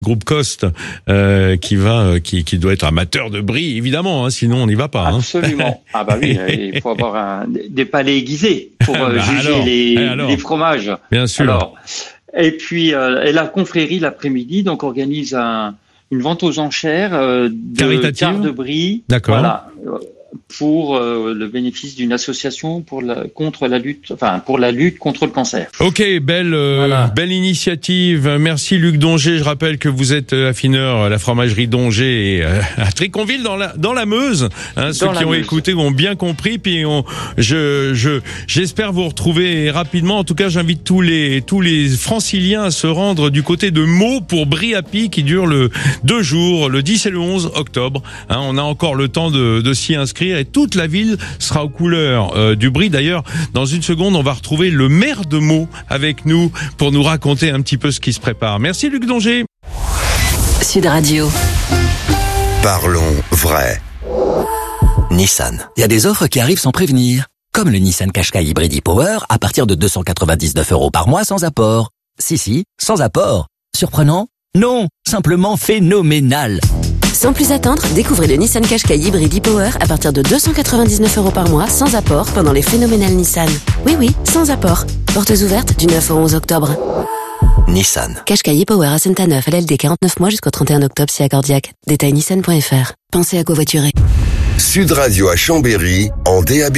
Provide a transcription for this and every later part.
Groupe Coste, qui doit être amateur de brie, évidemment, sinon on n'y va pas. Absolument. Ah bah oui, il faut avoir des palais aiguisés pour juger les fromages. Bien sûr. Et puis, et la confrérie l'après-midi donc organise une vente aux enchères de quarts de brie. D'accord. Voilà. Pour le bénéfice d'une association pour la lutte contre le cancer. Ok, belle initiative. Merci Luc Donget. Je rappelle que vous êtes affineur à la fromagerie Donget à Tréconville dans la Meuse. Ceux qui ont écouté ont bien compris. Puis j'espère vous retrouver rapidement. En tout cas, j'invite tous les franciliens à se rendre du côté de Meaux pour Brie Happy qui dure 2 jours, le 10 et le 11 octobre. On a encore le temps de s'y inscrire. Et toute la ville sera aux couleurs du brie. D'ailleurs, dans une seconde, on va retrouver le maire de Meaux avec nous pour nous raconter un petit peu ce qui se prépare. Merci Luc Donget. Sud Radio. Parlons vrai. Nissan. Il y a des offres qui arrivent sans prévenir. Comme le Nissan Qashqai Hybrid e-Power à partir de 299 € par mois sans apport. Si, sans apport. Surprenant? Non, simplement phénoménal. Sans plus attendre, découvrez le Nissan Qashqai Hybrid e-Power à partir de 299 € par mois, sans apport, pendant les phénoménales Nissan. Oui, sans apport. Portes ouvertes du 9 au 11 octobre. Nissan. Qashqai e-Power à Saint-Aneuf, LLD 49 mois jusqu'au 31 octobre si accordiaque. Détail nissan.fr. Pensez à covoiturer. Sud Radio à Chambéry en DAB+.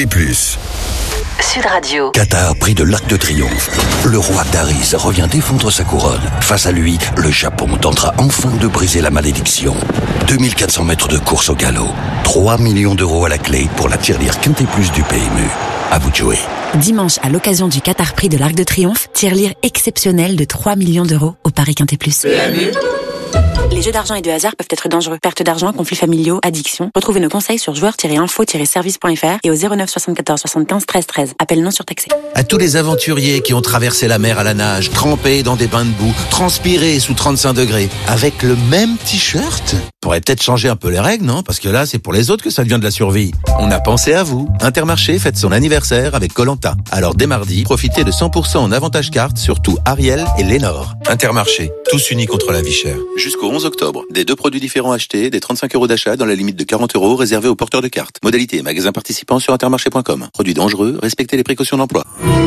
Sud Radio. Qatar, prix de l'Arc de Triomphe. Le roi Darius revient défendre sa couronne. Face à lui, le Japon tentera enfin de briser la malédiction. 2400 mètres de course au galop. 3 millions d'euros à la clé pour la tirelire Quintet Plus du PMU. À vous de jouer. Dimanche, à l'occasion du Qatar Prix de l'Arc de Triomphe, tirelire exceptionnelle de 3 millions d'euros au Paris Quintet Plus. PMU. Les jeux d'argent et de hasard peuvent être dangereux. Perte d'argent, conflits familiaux, addiction. Retrouvez nos conseils sur joueurs-info-service.fr et au 09 74 75 13 13. Appel non surtaxé. À tous les aventuriers qui ont traversé la mer à la nage, trempés dans des bains de boue, transpirés sous 35 degrés, avec le même t-shirt. Faudrait peut-être changer un peu les règles, non? Parce que là, c'est pour les autres que ça devient de la survie. On a pensé à vous. Intermarché fête son anniversaire avec Koh-Lanta. Alors dès mardi, profitez de 100% en avantage carte sur tout Ariel et Lénore. Intermarché, tous unis contre la vie chère. Jusqu'au 11 octobre, des 2 produits différents achetés, des 35 € d'achat dans la limite de 40 € réservés aux porteurs de cartes. Modalité et magasins participants sur intermarché.com. Produits dangereux, respectez les précautions d'emploi.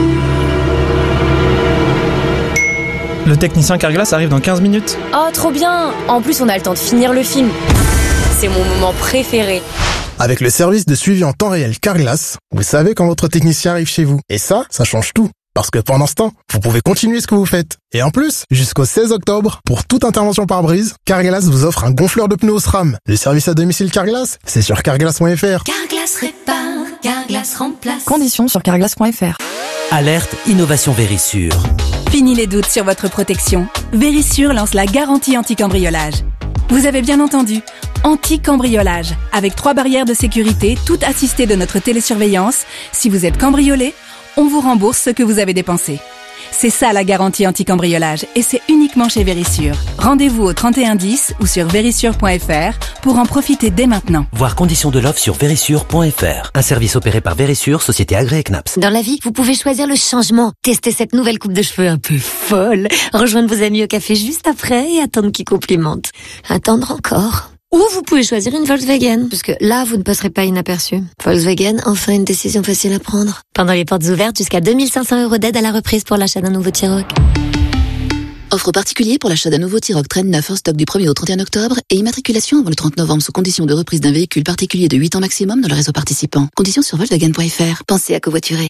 Le technicien Carglass arrive dans 15 minutes. Oh, trop bien! En plus, on a le temps de finir le film. C'est mon moment préféré. Avec le service de suivi en temps réel Carglass, vous savez quand votre technicien arrive chez vous. Et ça change tout. Parce que pendant ce temps, vous pouvez continuer ce que vous faites. Et en plus, jusqu'au 16 octobre, pour toute intervention par brise, Carglass vous offre un gonfleur de pneus au SRAM. Le service à domicile Carglass, c'est sur carglass.fr. Carglass répare, Carglass remplace. Conditions sur carglass.fr. Alerte Innovation Vérissure. Fini les doutes sur votre protection. Vérissure lance la garantie anti-cambriolage. Vous avez bien entendu, anti-cambriolage. Avec 3 barrières de sécurité, toutes assistées de notre télésurveillance. Si vous êtes cambriolé, on vous rembourse ce que vous avez dépensé. C'est ça la garantie anti-cambriolage et c'est uniquement chez Vérissure. Rendez-vous au 3110 ou sur vérissure.fr pour en profiter dès maintenant. Voir conditions de l'offre sur vérissure.fr. Un service opéré par Vérissure, société agréée CNAPS. Dans la vie, vous pouvez choisir le changement. Tester cette nouvelle coupe de cheveux un peu folle. Rejoindre vos amis au café juste après et attendre qu'ils complimentent. Attendre encore. Ou vous pouvez choisir une Volkswagen, parce que là, vous ne passerez pas inaperçu. Volkswagen, enfin une décision facile à prendre. Pendant les portes ouvertes, jusqu'à 2500 € d'aide à la reprise pour l'achat d'un nouveau T-Roc. Offre particulière pour l'achat d'un nouveau T-Roc Traîne 9 en stock du 1er au 31 octobre et immatriculation avant le 30 novembre sous condition de reprise d'un véhicule particulier de 8 ans maximum dans le réseau participant. Conditions sur Volkswagen.fr. Pensez à covoiturer.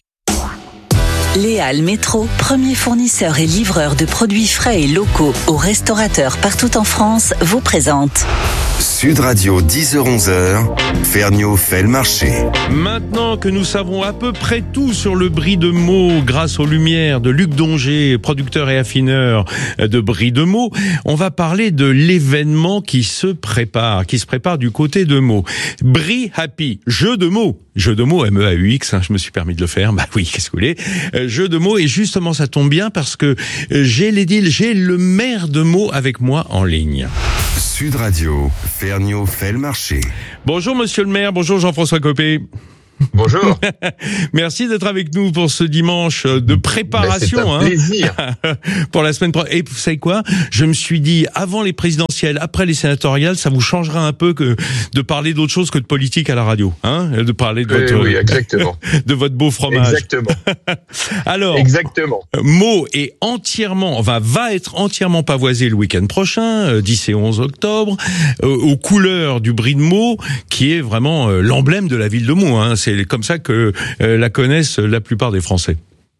Léal Métro, premier fournisseur et livreur de produits frais et locaux aux restaurateurs partout en France, vous présente Sud Radio 10h-11h, Ferniaud fait le marché. Maintenant que nous savons à peu près tout sur le brie de Meaux grâce aux lumières de Luc Donget, producteur et affineur de brie de Meaux, on va parler de l'événement qui se prépare du côté de Meaux. Brie Happy, jeu de mots MEAUX, je me suis permis de le faire, bah oui, qu'est-ce que vous voulez, jeu de mots, et justement ça tombe bien parce que j'ai le maire de Meaux avec moi en ligne. Sud Radio, Ferniaud fait le marché. Bonjour monsieur le maire, bonjour Jean-François Copé. Bonjour. Merci d'être avec nous pour ce dimanche de préparation. C'est un plaisir. Pour la semaine prochaine. Et vous savez quoi? Je me suis dit, avant les présidentielles, après les sénatoriales, ça vous changera un peu que de parler d'autre chose que de politique à la radio, hein? De parler de votre, oui, exactement. de votre beau fromage. Exactement. Alors, exactement. Meaux est va être entièrement pavoisé le week-end prochain, 10 et 11 octobre, aux couleurs du Brie de Meaux, qui est vraiment l'emblème de la ville de Meaux, hein. C'est comme ça que la connaissent la plupart des Français.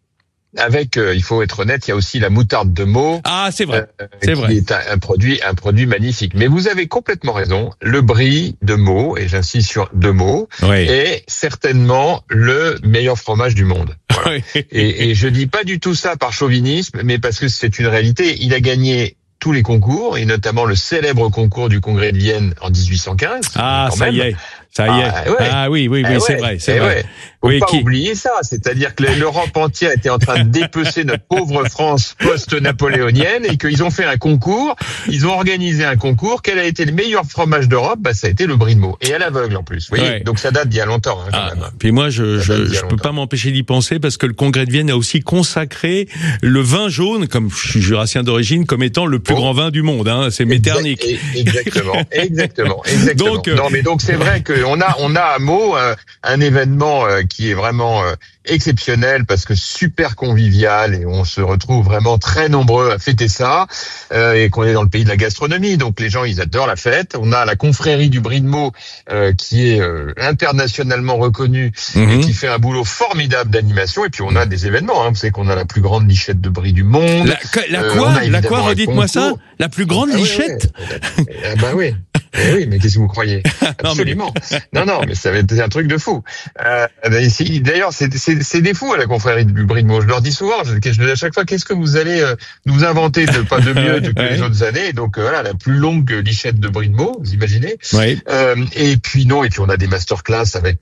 Avec, il faut être honnête, il y a aussi la moutarde de Meaux. Ah, c'est vrai. C'est vrai. Qui est un produit magnifique. Mais vous avez complètement raison. Le Brie de Meaux, et j'insiste sur de Meaux, est certainement le meilleur fromage du monde. Voilà. Oui. Et je dis pas du tout ça par chauvinisme, mais parce que c'est une réalité. Il a gagné tous les concours, et notamment le célèbre concours du Congrès de Vienne en 1815. Ah, ça y est. Ça y est. Ouais. Ah oui, c'est vrai, c'est vrai. Ouais. Faut pas oublier ça, c'est-à-dire que l'Europe entière était en train de dépecer notre pauvre France post-napoléonienne et qu'ils ont fait un concours, ils ont organisé un concours. Quel a été le meilleur fromage d'Europe? Ça a été le Brie de Meaux, et à l'aveugle en plus. Vous voyez, donc ça date d'il y a longtemps. Hein, quand même. Puis moi, je peux pas m'empêcher d'y penser parce que le Congrès de Vienne a aussi consacré le vin jaune, comme je suis jurassien d'origine, comme étant le plus grand vin du monde. Hein, c'est Metternich. Exactement. Donc c'est vrai que on a à Meaux un événement qui est vraiment exceptionnel parce que super convivial, et on se retrouve vraiment très nombreux à fêter ça, et qu'on est dans le pays de la gastronomie, donc les gens ils adorent la fête. On a la confrérie du Brie de Meaux qui est internationalement reconnue et qui fait un boulot formidable d'animation, et puis on a des événements, hein. Vous savez qu'on a la plus grande lichette de brie du monde. La quoi redites-moi ça? La plus grande lichette? Bah oui. Oui, mais qu'est-ce que vous croyez? Absolument. Non, mais ça va être un truc de fou. D'ailleurs, c'est des fous à la confrérie du Brie de Meaux. Je leur dis souvent, à chaque fois, qu'est-ce que vous allez nous inventer de pas de mieux que les autres années? Donc voilà, la plus longue lichette de Brie de Meaux, vous imaginez? Oui. Et puis on a des masterclass avec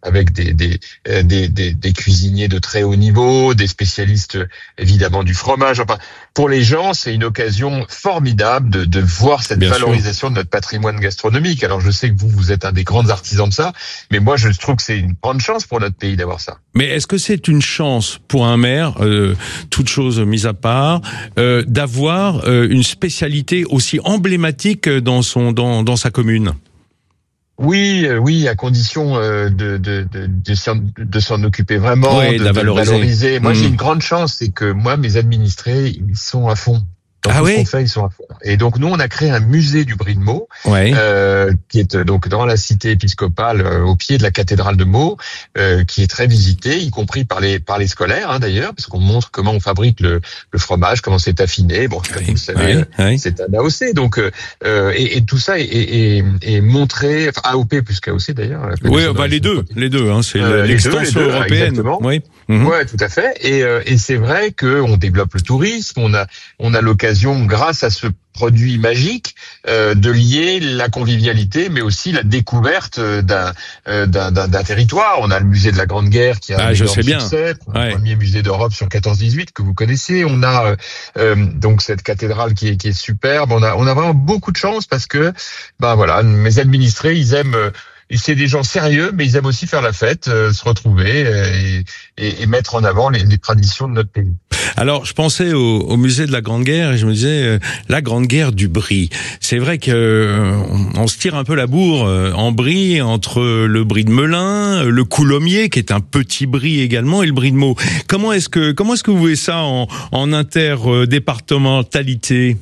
des cuisiniers de très haut niveau, des spécialistes évidemment du fromage. Enfin, pour les gens, c'est une occasion formidable de voir cette valorisation de notre patrimoine gastronomique. Alors je sais que vous êtes un des grands artisans de ça, mais moi je trouve que c'est une grande chance pour notre pays d'avoir ça. Mais est-ce que c'est une chance pour un maire, toute chose mise à part, d'avoir une spécialité aussi emblématique dans sa commune? Oui, à condition de s'en occuper vraiment, de la valoriser. Moi, j'ai une grande chance, c'est que mes administrés, ils sont à fond. Dans tout ce qu'on fait, ils sont à fond. Et donc nous, on a créé un musée du Brie de Meaux, qui est donc dans la cité épiscopale, au pied de la cathédrale de Meaux, qui est très visité, y compris par les scolaires, hein, d'ailleurs, parce qu'on montre comment on fabrique le fromage, comment c'est affiné. Bon, comme vous le savez, c'est un AOC, donc et tout ça est montré, enfin AOP plus qu'AOC d'ailleurs. Oui, les deux, hein, c'est l'extension européenne. Exactement. Oui. Ouais, tout à fait. Et c'est vrai que on développe le tourisme, on a l'occasion, grâce à ce produit magique, de lier la convivialité, mais aussi la découverte d'un territoire. On a le musée de la Grande Guerre qui a un énorme succès, le premier musée d'Europe sur 14-18 que vous connaissez. On a donc cette cathédrale qui est superbe. On a vraiment beaucoup de chance parce que mes administrés, ils aiment. C'est des gens sérieux, mais ils aiment aussi faire la fête, se retrouver et mettre en avant les traditions de notre pays. Alors, je pensais au musée de la Grande Guerre et je me disais la Grande Guerre du Brie. C'est vrai que on se tire un peu la bourre en Brie entre le Brie de Melun, le Coulommiers qui est un petit Brie également, et le Brie de Meaux. Comment est-ce que vous voyez ça en interdépartementalité?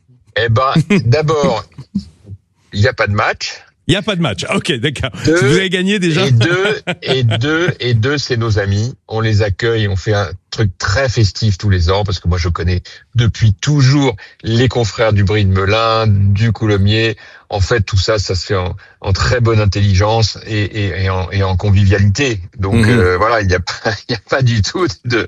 D'abord, il n'y a pas de match. Il n'y a pas de match. Ok, d'accord. Vous avez gagné déjà. Et deux, c'est nos amis. On les accueille, on fait un truc très festif tous les ans, parce que moi je connais depuis toujours les confrères du Brie de Melun, du Coulommiers. En fait, tout ça se fait en très bonne intelligence et en convivialité. Donc voilà, il n'y a pas du tout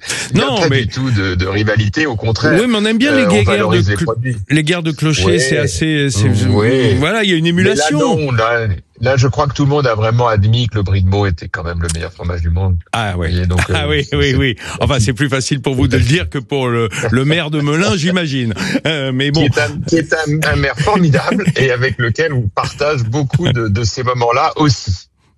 de rivalité, au contraire. Oui, mais on aime bien les guerres de clochers. C'est assez. Voilà, il y a une émulation. Mais là, je crois que tout le monde a vraiment admis que le Brie de Meaux était quand même le meilleur fromage du monde. Ah oui. Donc, oui. Enfin, c'est plus facile pour vous de le dire que pour le maire de Melun, j'imagine. Mais bon. Qui est un maire formidable et avec lequel on partage beaucoup de ces moments-là aussi.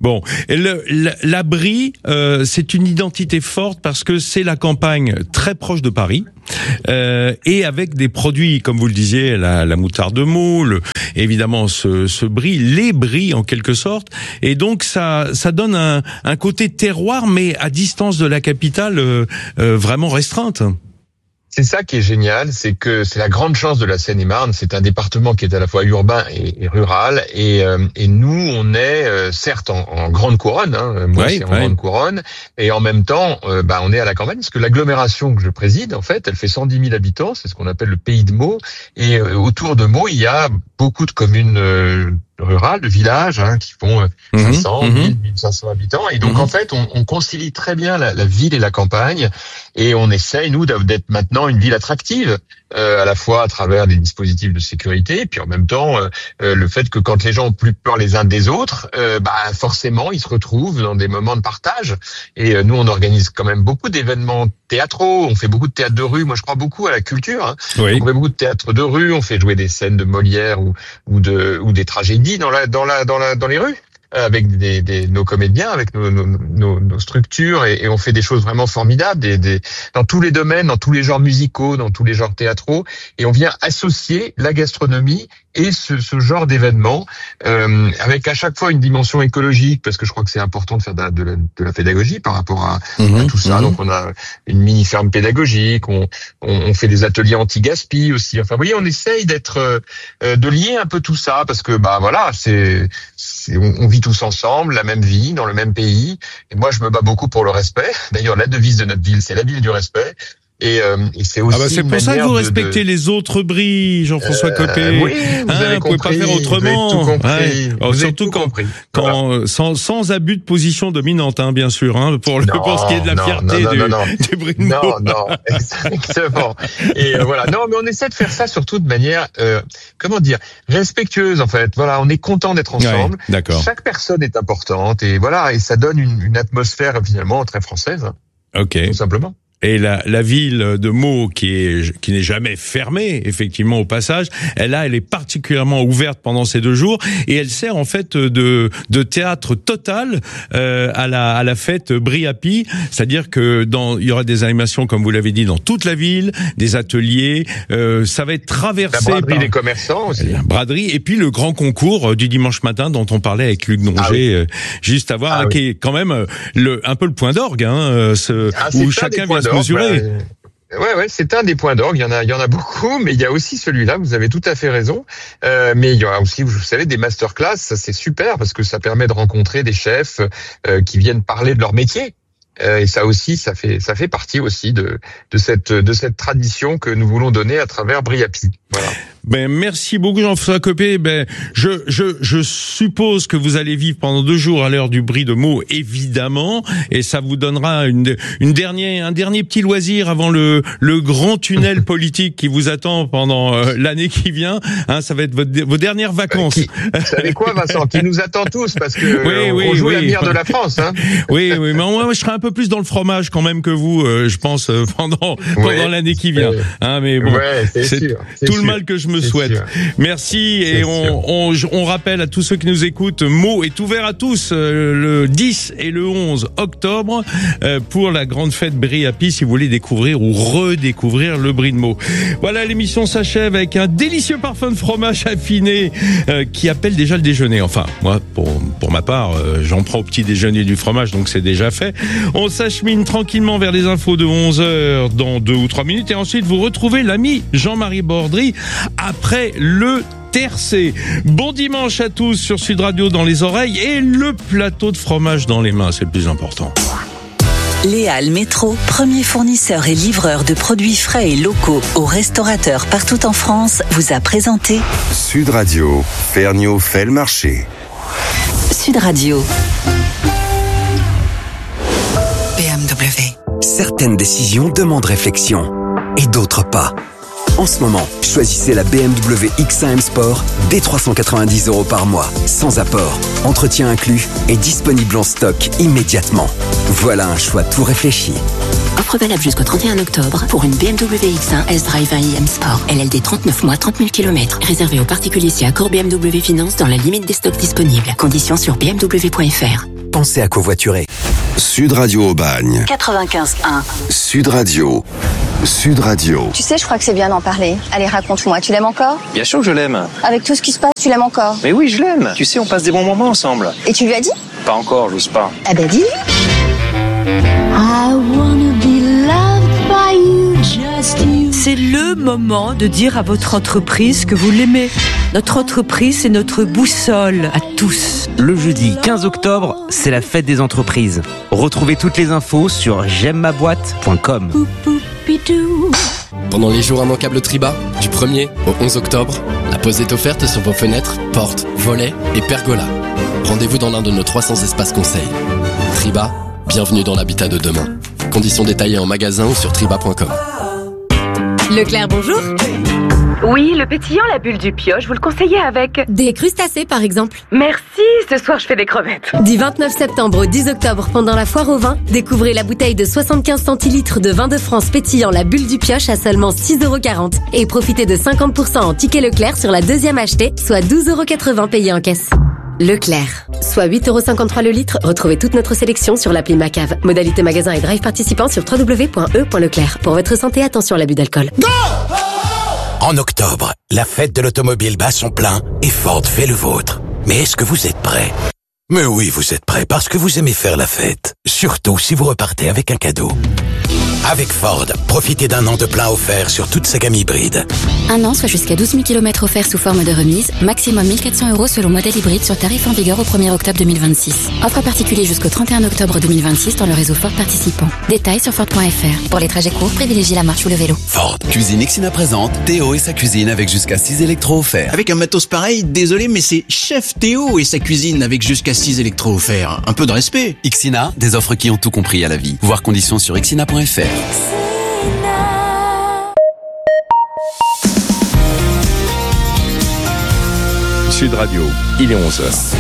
Bon, et la Brie, c'est une identité forte parce que c'est la campagne très proche de Paris, et avec des produits, comme vous le disiez, la moutarde de Meaux, évidemment ce brie, les bries en quelque sorte, et donc ça donne un côté terroir, mais à distance de la capitale, vraiment restreinte. C'est ça qui est génial, c'est que c'est la grande chance de la Seine-et-Marne. C'est un département qui est à la fois urbain et rural. Et nous, on est certes en grande couronne. Moi, c'est en grande couronne. Et en même temps, on est à la campagne parce que l'agglomération que je préside, en fait, elle fait 110 000 habitants. C'est ce qu'on appelle le pays de Meaux. Et autour de Meaux, il y a beaucoup de communes rurales, de villages, qui font 500, 1000, 1500 habitants. Et donc, en fait, on concilie très bien la ville et la campagne. Et on essaye, nous, d'être maintenant une ville attractive, à la fois à travers des dispositifs de sécurité, et puis en même temps, le fait que quand les gens ont plus peur les uns des autres, forcément, ils se retrouvent dans des moments de partage. Et nous, on organise quand même beaucoup d'événements théâtraux, on fait beaucoup de théâtre de rue. Moi, je crois beaucoup à la culture. Oui. On fait beaucoup de théâtre de rue, on fait jouer des scènes de Molière ou des tragédies dans les rues, avec nos comédiens, avec nos structures, et on fait des choses vraiment formidables, dans tous les domaines, dans tous les genres musicaux, dans tous les genres théâtraux, et on vient associer la gastronomie et ce genre d'événements, avec à chaque fois une dimension écologique, parce que je crois que c'est important de faire de la pédagogie par rapport à tout ça. Donc on a une mini ferme pédagogique, on fait des ateliers anti-gaspi aussi. Enfin, vous voyez, on essaye de lier un peu tout ça, parce que on vit tous ensemble, la même vie, dans le même pays. Et moi, je me bats beaucoup pour le respect. D'ailleurs, la devise de notre ville, c'est la ville du respect. Et c'est aussi c'est pour ça que vous respectez les autres bris, Jean-François Copé. Oui, vous avez compris, pouvez pas faire autrement. Vous avez tout compris. Ouais. Surtout quand sans abus de position dominante, bien sûr, pour ce qui est de la fierté du bris de Meaux. Non, exactement. Et voilà. Non, mais on essaie de faire ça surtout de manière, respectueuse, en fait. Voilà, on est content d'être ensemble. Ouais, d'accord. Chaque personne est importante, et voilà, et ça donne une atmosphère finalement très française. Ok. Tout simplement. Et la ville de Meaux, qui n'est jamais fermée, effectivement, au passage, elle est particulièrement ouverte pendant ces 2 jours, et elle sert en fait de théâtre total à la fête Brie Happy, c'est-à-dire que il y aura des animations, comme vous l'avez dit, dans toute la ville, des ateliers, ça va être traversé la braderie des commerçants aussi. La braderie, et puis le grand concours du dimanche matin dont on parlait avec Luc Dongé juste avant, qui est quand même un peu le point d'orgue, où chacun vient se mesurer. Ouais, c'est un des points d'orgue. Il y en a beaucoup, mais il y a aussi celui-là. Vous avez tout à fait raison. Mais il y a aussi, vous savez, des masterclass. Ça, c'est super parce que ça permet de rencontrer des chefs qui viennent parler de leur métier. Et ça aussi, ça fait partie aussi de cette tradition que nous voulons donner à travers Brie Happy. Voilà. Merci beaucoup, Jean-François Copé. Je suppose que vous allez vivre pendant 2 jours à l'heure du Brie de Meaux, évidemment, et ça vous donnera un dernier petit loisir avant le grand tunnel politique qui vous attend pendant l'année qui vient. Ça va être vos dernières vacances. Vous savez quoi, Vincent, qui nous attend tous, parce que on joue l'avenir de la France. Oui, mais moi je serai un peu plus dans le fromage quand même que vous, je pense, pendant l'année qui vient. Mais bon, c'est tout le mal que je me souhaite. Sûr. Merci, et on rappelle à tous ceux qui nous écoutent, Meaux est ouvert à tous le 10 et le 11 octobre pour la grande fête Brie Happy, si vous voulez découvrir ou redécouvrir le Brie de Meaux. Voilà, l'émission s'achève avec un délicieux parfum de fromage affiné qui appelle déjà le déjeuner. Enfin, moi, pour ma part, j'en prends au petit déjeuner du fromage, donc c'est déjà fait. On s'achemine tranquillement vers les infos de 11h dans 2 ou 3 minutes, et ensuite vous retrouvez l'ami Jean-Marie Bordry après le tercé. Bon dimanche à tous sur Sud Radio dans les oreilles, et le plateau de fromage dans les mains, c'est le plus important. Léal Métro, premier fournisseur et livreur de produits frais et locaux aux restaurateurs partout en France, vous a présenté Sud Radio, Ferniaud fait le marché. Sud Radio. BMW. Certaines décisions demandent réflexion et d'autres pas. En ce moment, choisissez la BMW X1 M Sport dès 390 € par mois, sans apport, entretien inclus et disponible en stock immédiatement. Voilà un choix tout réfléchi. Offre valable jusqu'au 31 octobre pour une BMW X1 S-Drive IM Sport. LLD 39 mois, 30 000 km. Réservé aux particuliers si accord BMW Finance dans la limite des stocks disponibles. Conditions sur bmw.fr. Pensez à covoiturer. Sud Radio Aubagne. 95.1. Sud Radio. Sud Radio. Tu sais, je crois que c'est bien d'en parler. Allez, raconte-moi, tu l'aimes encore ? Bien sûr que je l'aime. Avec tout ce qui se passe, tu l'aimes encore ? Mais oui, je l'aime. Tu sais, on passe des bons moments ensemble. Et tu lui as dit ? Pas encore, j'ose pas. Ah ben dis. C'est le moment de dire à votre entreprise que vous l'aimez. Notre entreprise, c'est notre boussole à tous. Le jeudi 15 octobre, c'est la fête des entreprises. Retrouvez toutes les infos sur j'aime-ma-boîte.com. Pendant les jours immanquables Triba, du 1er au 11 octobre, la pause est offerte sur vos fenêtres, portes, volets et pergolas. Rendez-vous dans l'un de nos 300 espaces conseils. Triba, bienvenue dans l'habitat de demain. Conditions détaillées en magasin ou sur triba.com. Leclerc, bonjour. Oui, le pétillant, la bulle du pioche, vous le conseillez avec Des crustacés, par exemple. Merci, ce soir je fais des crevettes. Du 29 septembre au 10 octobre, pendant la foire au vin, découvrez la bouteille de 75 centilitres de vin de France pétillant la bulle du pioche à seulement 6,40 € et profitez de 50% en ticket Leclerc sur la deuxième achetée, soit 12,80 € payés en caisse. Leclerc, soit 8,53 € le litre. Retrouvez toute notre sélection sur l'appli Macave. Modalité magasin et drive participant sur www.e.leclerc. Pour votre santé, attention à l'abus d'alcool. Go! En octobre, la fête de l'automobile bat son plein et Ford fait le vôtre. Mais est-ce que vous êtes prêts ? Mais oui, vous êtes prêts parce que vous aimez faire la fête. Surtout si vous repartez avec un cadeau. Avec Ford, profitez d'un an de plein offert sur toute sa gamme hybride. Un an, soit jusqu'à 12 000 km offerts sous forme de remise, maximum 1 400 € selon modèle hybride sur tarif en vigueur au 1er octobre 2026. Offre particulier jusqu'au 31 octobre 2026 dans le réseau Ford participant. Détails sur Ford.fr. Pour les trajets courts, privilégiez la marche ou le vélo. Ford. Cuisine Ixina présente Théo et sa cuisine avec jusqu'à 6 électros offerts. Avec un matos pareil, désolé, mais c'est Chef Théo et sa cuisine avec jusqu'à 6 électros offerts. Un peu de respect. Ixina, des offres qui ont tout compris à la vie. Voir conditions sur ixina.fr. Sud Radio, il est 11h.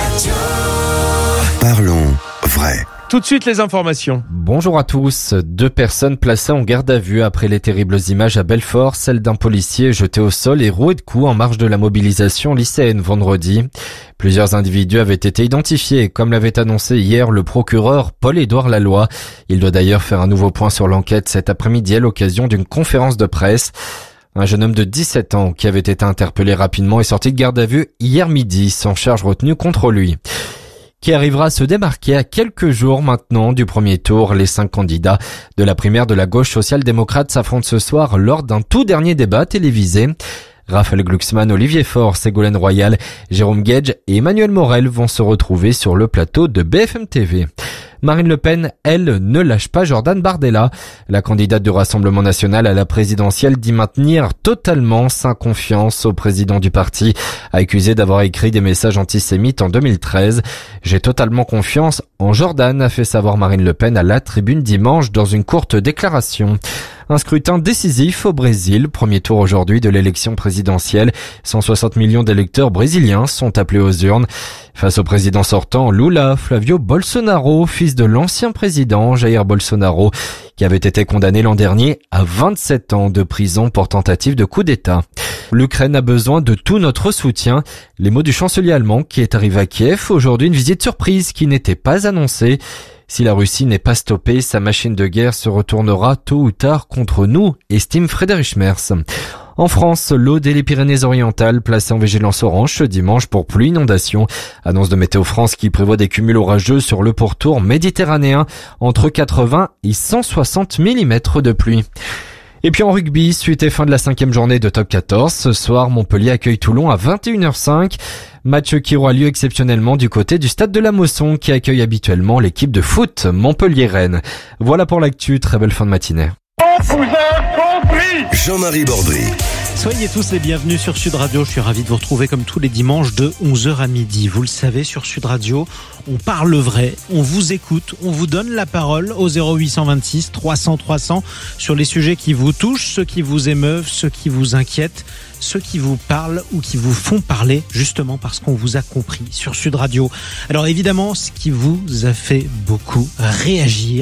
Parlons vrai. Tout de suite les informations. Bonjour à tous. 2 personnes placées en garde à vue après les terribles images à Belfort, celle d'un policier jeté au sol et roué de coups en marge de la mobilisation lycéenne vendredi. Plusieurs individus avaient été identifiés, comme l'avait annoncé hier le procureur Paul-Édouard Laloy. Il doit d'ailleurs faire un nouveau point sur l'enquête cet après-midi à l'occasion d'une conférence de presse. Un jeune homme de 17 ans qui avait été interpellé rapidement est sorti de garde à vue hier midi, sans charge retenue contre lui. Qui arrivera à se démarquer à quelques jours maintenant du premier tour. Les 5 candidats de la primaire de la gauche social-démocrate s'affrontent ce soir lors d'un tout dernier débat télévisé. Raphaël Glucksmann, Olivier Faure, Ségolène Royal, Jérôme Guedj et Emmanuel Morel vont se retrouver sur le plateau de BFM TV. Marine Le Pen, elle, ne lâche pas Jordan Bardella. La candidate du Rassemblement national à la présidentielle dit maintenir totalement sa confiance au président du parti, accusé d'avoir écrit des messages antisémites en 2013. J'ai totalement confiance en Jordan, a fait savoir Marine Le Pen à la tribune dimanche dans une courte déclaration. Un scrutin décisif au Brésil, premier tour aujourd'hui de l'élection présidentielle. 160 millions d'électeurs brésiliens sont appelés aux urnes. Face au président sortant, Lula Flavio Bolsonaro, fils de l'ancien président Jair Bolsonaro, qui avait été condamné l'an dernier à 27 ans de prison pour tentative de coup d'État. L'Ukraine a besoin de tout notre soutien. Les mots du chancelier allemand qui est arrivé à Kiev. Aujourd'hui, une visite surprise qui n'était pas annoncée. Si la Russie n'est pas stoppée, sa machine de guerre se retournera tôt ou tard contre nous, estime Friedrich Merz. En France, l'Aude et les Pyrénées-Orientales placées en vigilance orange ce dimanche pour pluie inondation. Annonce de Météo France qui prévoit des cumuls orageux sur le pourtour méditerranéen entre 80 et 160 mm de pluie. Et puis en rugby, suite et fin de la 5e journée de Top 14. Ce soir, Montpellier accueille Toulon à 21h05. Match qui aura lieu exceptionnellement du côté du stade de la Mosson qui accueille habituellement l'équipe de foot Montpellier-Rennes. Voilà pour l'actu, très belle fin de matinée. On vous a compris. Jean-Marie Bordry. Soyez tous les bienvenus sur Sud Radio. Je suis ravi de vous retrouver comme tous les dimanches de 11h à midi. Vous le savez, sur Sud Radio, on parle vrai, on vous écoute, on vous donne la parole au 0826 300 300 sur les sujets qui vous touchent, ceux qui vous émeuvent, ceux qui vous inquiètent, ceux qui vous parlent ou qui vous font parler, justement parce qu'on vous a compris sur Sud Radio. Alors évidemment, ce qui vous a fait beaucoup réagir,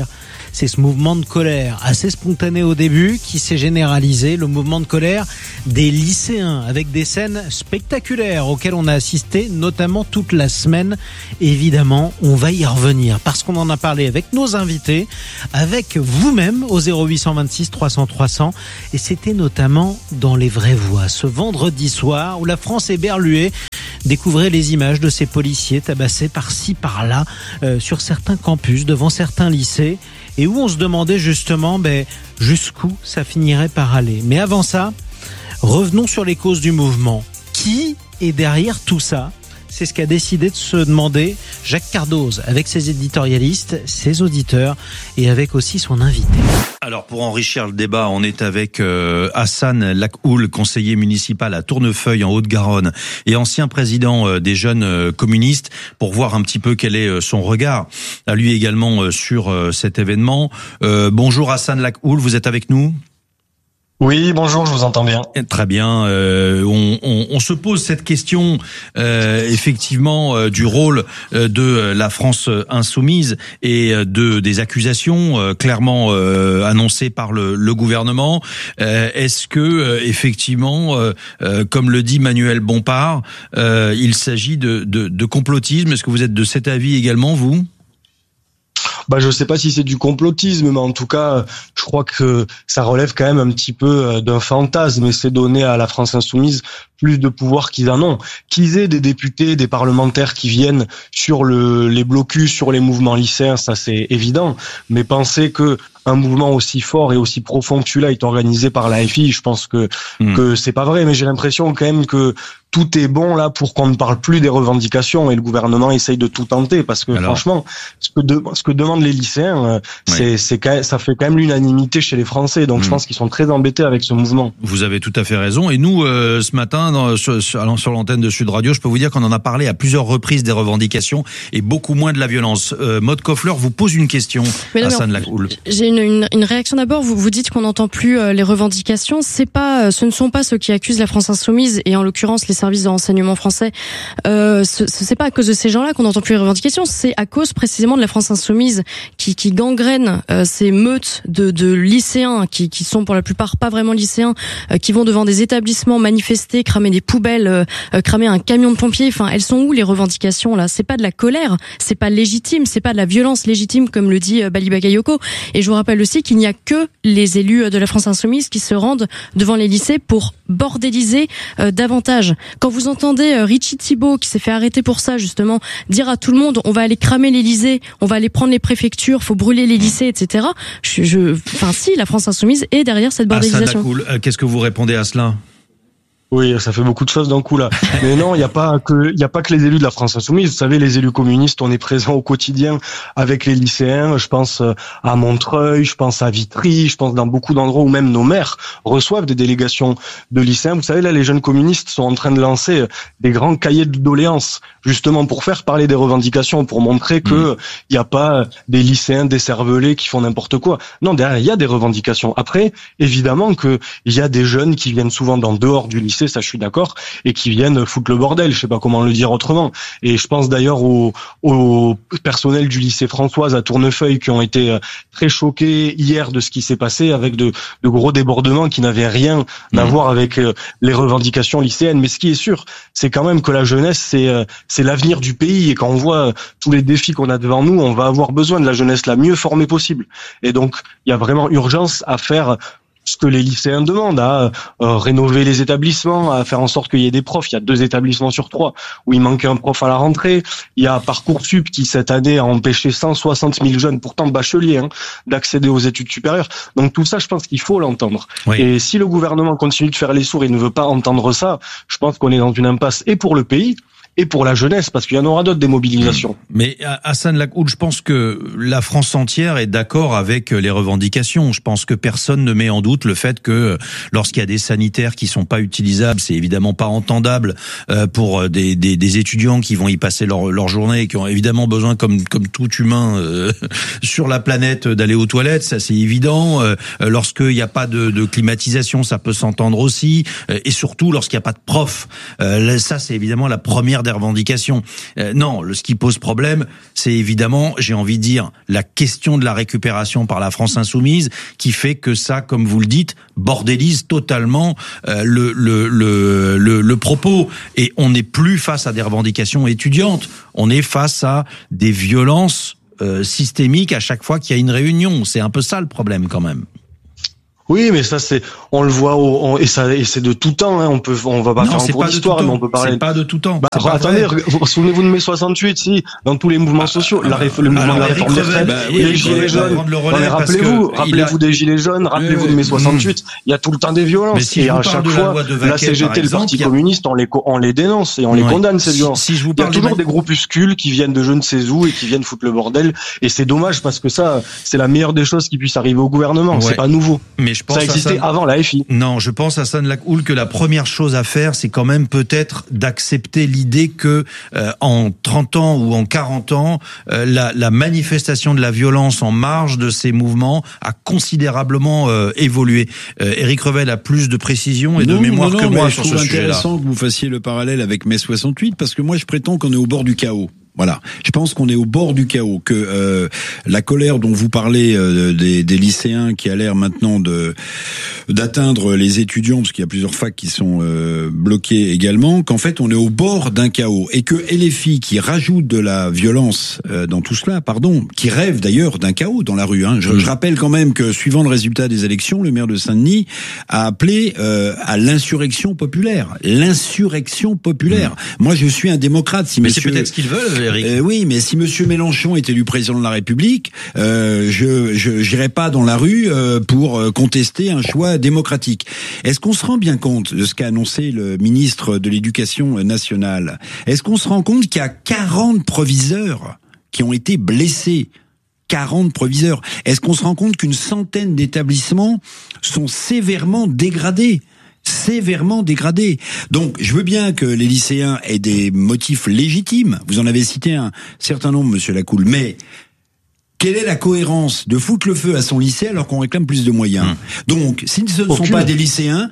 c'est ce mouvement de colère assez spontané au début qui s'est généralisé, le mouvement de colère des lycéens avec des scènes spectaculaires auxquelles on a assisté notamment toute la semaine. Évidemment, on va y revenir parce qu'on en a parlé avec nos invités, avec vous-même au 0826 300 300 et c'était notamment dans Les Vraies Voix ce vendredi soir où la France éberluée découvrait les images de ces policiers tabassés par-ci par-là sur certains campus, devant certains lycées et où on se demandait justement jusqu'où ça finirait par aller. Mais avant ça, revenons sur les causes du mouvement. Qui est derrière tout ça ? C'est ce qu'a décidé de se demander Jacques Cardoz avec ses éditorialistes, ses auditeurs et avec aussi son invité. Alors pour enrichir le débat, on est avec Hassan Lakhoul, conseiller municipal à Tournefeuille en Haute-Garonne et ancien président des jeunes communistes, pour voir un petit peu quel est son regard à lui également sur cet événement. Bonjour Hassan Lakhoul, vous êtes avec nous ? Oui, bonjour, je vous entends bien. Très bien. On se pose cette question effectivement du rôle de la France insoumise et des accusations clairement annoncées par le gouvernement. Est-ce que effectivement, comme le dit Manuel Bompard, il s'agit de complotisme ? Est-ce que vous êtes de cet avis également, vous ? Je sais pas si c'est du complotisme, mais en tout cas, je crois que ça relève quand même un petit peu d'un fantasme et c'est donner à la France insoumise plus de pouvoir qu'ils en ont. Qu'ils aient des députés, des parlementaires qui viennent sur les blocus, sur les mouvements lycéens, ça c'est évident. Mais penser que un mouvement aussi fort et aussi profond que celui-là est organisé par la FI, je pense que c'est pas vrai. Mais j'ai l'impression quand même que tout est bon là pour qu'on ne parle plus des revendications et le gouvernement essaye de tout tenter parce que franchement, ce que demandent les lycéens, ça fait quand même l'unanimité chez les Français. Donc je pense qu'ils sont très embêtés avec ce mouvement. Vous avez tout à fait raison. Et nous, ce matin, sur l'antenne de Sud Radio, je peux vous dire qu'on en a parlé à plusieurs reprises des revendications et beaucoup moins de la violence. Maude Koffler vous pose une question, Hassan Lakhoul. J'ai une réaction d'abord. Vous dites qu'on n'entend plus les revendications. Ce ne sont pas ceux qui accusent la France insoumise et en l'occurrence les services de renseignement français. C'est pas à cause de ces gens-là qu'on n'entend plus les revendications. C'est à cause précisément de la France insoumise qui gangrène ces meutes de lycéens qui sont pour la plupart pas vraiment lycéens, qui vont devant des établissements manifester, cramer des poubelles, cramer un camion de pompiers. Enfin, elles sont où les revendications là ? C'est pas de la colère, c'est pas légitime, c'est pas de la violence légitime comme le dit Bali Bagayoko. Et je vous rappelle aussi qu'il n'y a que les élus de la France insoumise qui se rendent devant les lycées pour bordéliser davantage. Quand vous entendez Richie Thibault, qui s'est fait arrêter pour ça justement, dire à tout le monde on va aller cramer l'Élysée, on va aller prendre les préfectures, faut brûler les lycées, etc. Si, la France insoumise est derrière cette bordélisation. Hassan Lakhoul, qu'est-ce que vous répondez à cela ? Oui, ça fait beaucoup de choses d'un coup là. Mais non, il n'y a pas que les élus de la France insoumise. Vous savez, les élus communistes, on est présents au quotidien avec les lycéens. Je pense à Montreuil, je pense à Vitry, je pense dans beaucoup d'endroits où même nos maires reçoivent des délégations de lycéens. Vous savez, là, les jeunes communistes sont en train de lancer des grands cahiers de doléances, justement pour faire parler des revendications, pour montrer que il n'y a pas des lycéens décervelés qui font n'importe quoi. Non, derrière, il y a des revendications. Après, évidemment que il y a des jeunes qui viennent souvent dehors du lycée, ça je suis d'accord, et qui viennent foutre le bordel, je sais pas comment le dire autrement. Et je pense d'ailleurs au personnel du lycée Françoise à Tournefeuille qui ont été très choqués hier de ce qui s'est passé avec de gros débordements qui n'avaient rien à voir avec les revendications lycéennes. Mais ce qui est sûr, c'est quand même que la jeunesse, c'est l'avenir du pays, et quand on voit tous les défis qu'on a devant nous, on va avoir besoin de la jeunesse la mieux formée possible. Et donc, il y a vraiment urgence à faire ce que les lycéens demandent, à rénover les établissements, à faire en sorte qu'il y ait des profs. Il y a 2 établissements sur 3 où il manquait un prof à la rentrée. Il y a Parcoursup qui, cette année, a empêché 160 000 jeunes, pourtant bacheliers, d'accéder aux études supérieures. Donc tout ça, je pense qu'il faut l'entendre. Oui. Et si le gouvernement continue de faire les sourds et ne veut pas entendre ça, je pense qu'on est dans une impasse et pour le pays et pour la jeunesse, parce qu'il y en aura d'autres des mobilisations. Mais Hassan Lakhoul, je pense que la France entière est d'accord avec les revendications. Je pense que personne ne met en doute le fait que lorsqu'il y a des sanitaires qui sont pas utilisables, c'est évidemment pas entendable pour des étudiants qui vont y passer leur journée et qui ont évidemment besoin, comme tout humain sur la planète, d'aller aux toilettes. Ça, c'est évident. Lorsqu'il n'y a pas de climatisation, ça peut s'entendre aussi. Et surtout, lorsqu'il n'y a pas de profs. Ça, c'est évidemment la première des revendications. Non, ce qui pose problème, c'est évidemment, j'ai envie de dire, la question de la récupération par la France insoumise, qui fait que ça, comme vous le dites, bordélise totalement le propos. Et on n'est plus face à des revendications étudiantes, on est face à des violences systémiques à chaque fois qu'il y a une réunion. C'est un peu ça le problème quand même. Oui, mais ça on le voit et c'est de tout temps. Hein. On va pas faire un cours d'histoire, mais on peut parler. C'est pas de tout temps. Attendez, souvenez-vous de mai 68, si, dans tous les mouvements sociaux, le mouvement de la réforme des retraites, les gilets jaunes. Rappelez-vous des gilets jaunes, rappelez-vous de mai 68. Il y a tout le temps des violences. Et à chaque fois, la CGT, le Parti communiste, on les dénonce et on les condamne ces violences. Il y a toujours des groupuscules qui viennent de je ne sais où et qui viennent foutre le bordel. Et c'est dommage parce que ça, c'est la meilleure des choses qui puisse arriver au gouvernement. C'est pas nouveau. Ça existait avant la FI. Non, je pense à Hassan Lakoul que la première chose à faire, c'est quand même peut-être d'accepter l'idée que en 30 ans ou en 40 ans, la manifestation de la violence en marge de ces mouvements a considérablement évolué. Éric Revel a plus de précision et de mémoire que moi sur ce sujet-là. Je trouve intéressant que vous fassiez le parallèle avec mai 68 parce que moi je prétends qu'on est au bord du chaos. Voilà, je pense qu'on est au bord du chaos, que la colère dont vous parlez des lycéens qui a l'air maintenant d'atteindre les étudiants, parce qu'il y a plusieurs facs qui sont bloqués également, qu'en fait on est au bord d'un chaos et que LFI qui rajoute de la violence dans tout cela, qui rêve d'ailleurs d'un chaos dans la rue. Hein. Je rappelle quand même que suivant le résultat des élections, le maire de Saint-Denis a appelé à l'insurrection populaire. L'insurrection populaire. Moi je suis un démocrate. Mais c'est peut-être ce qu'ils veulent. Oui, mais si Monsieur Mélenchon est élu président de la République, je n'irai pas dans la rue pour contester un choix démocratique. Est-ce qu'on se rend bien compte de ce qu'a annoncé le ministre de l'Éducation nationale? Est-ce qu'on se rend compte qu'il y a 40 proviseurs qui ont été blessés? 40 proviseurs. Est-ce qu'on se rend compte qu'une centaine d'établissements sont sévèrement dégradés? Donc, je veux bien que les lycéens aient des motifs légitimes. Vous en avez cité un certain nombre, Monsieur Lacoul. Mais quelle est la cohérence de foutre le feu à son lycée alors qu'on réclame plus de moyens? Donc, si ce ne sont pas des lycéens,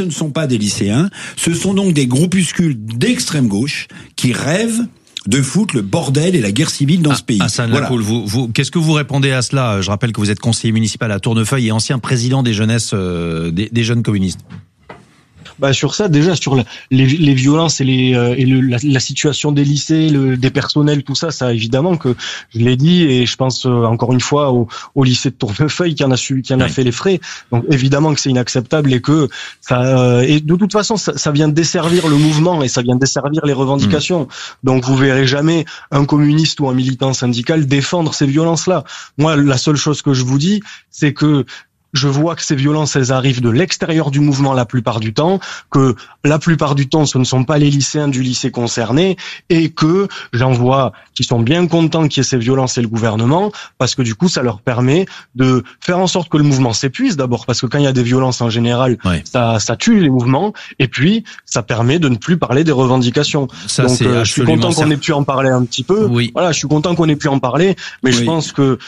ce sont donc des groupuscules d'extrême gauche qui rêvent de foutre le bordel et la guerre civile dans ce pays. Hassan Lacoul, qu'est-ce que vous répondez à cela? Je rappelle que vous êtes conseiller municipal à Tournefeuille et ancien président des jeunesses, des jeunes communistes. Sur ça, déjà, sur les violences et la situation des lycées, des personnels, tout ça, ça, évidemment que je l'ai dit, et je pense encore une fois au lycée de Tournefeuille qui en a fait les frais. Donc, évidemment que c'est inacceptable et que ça, et de toute façon, ça vient desservir le mouvement et ça vient desservir les revendications. Donc, vous verrez jamais un communiste ou un militant syndical défendre ces violences-là. Moi, la seule chose que je vous dis, c'est que je vois que ces violences, elles arrivent de l'extérieur du mouvement la plupart du temps, que la plupart du temps, ce ne sont pas les lycéens du lycée concerné, et que j'en vois qui sont bien contents qu'il y ait ces violences et le gouvernement, parce que du coup, ça leur permet de faire en sorte que le mouvement s'épuise d'abord, parce que quand il y a des violences en général, ça tue les mouvements, et puis ça permet de ne plus parler des revendications. Donc, je suis content qu'on ait pu en parler un petit peu. Voilà, je suis content qu'on ait pu en parler, mais je pense que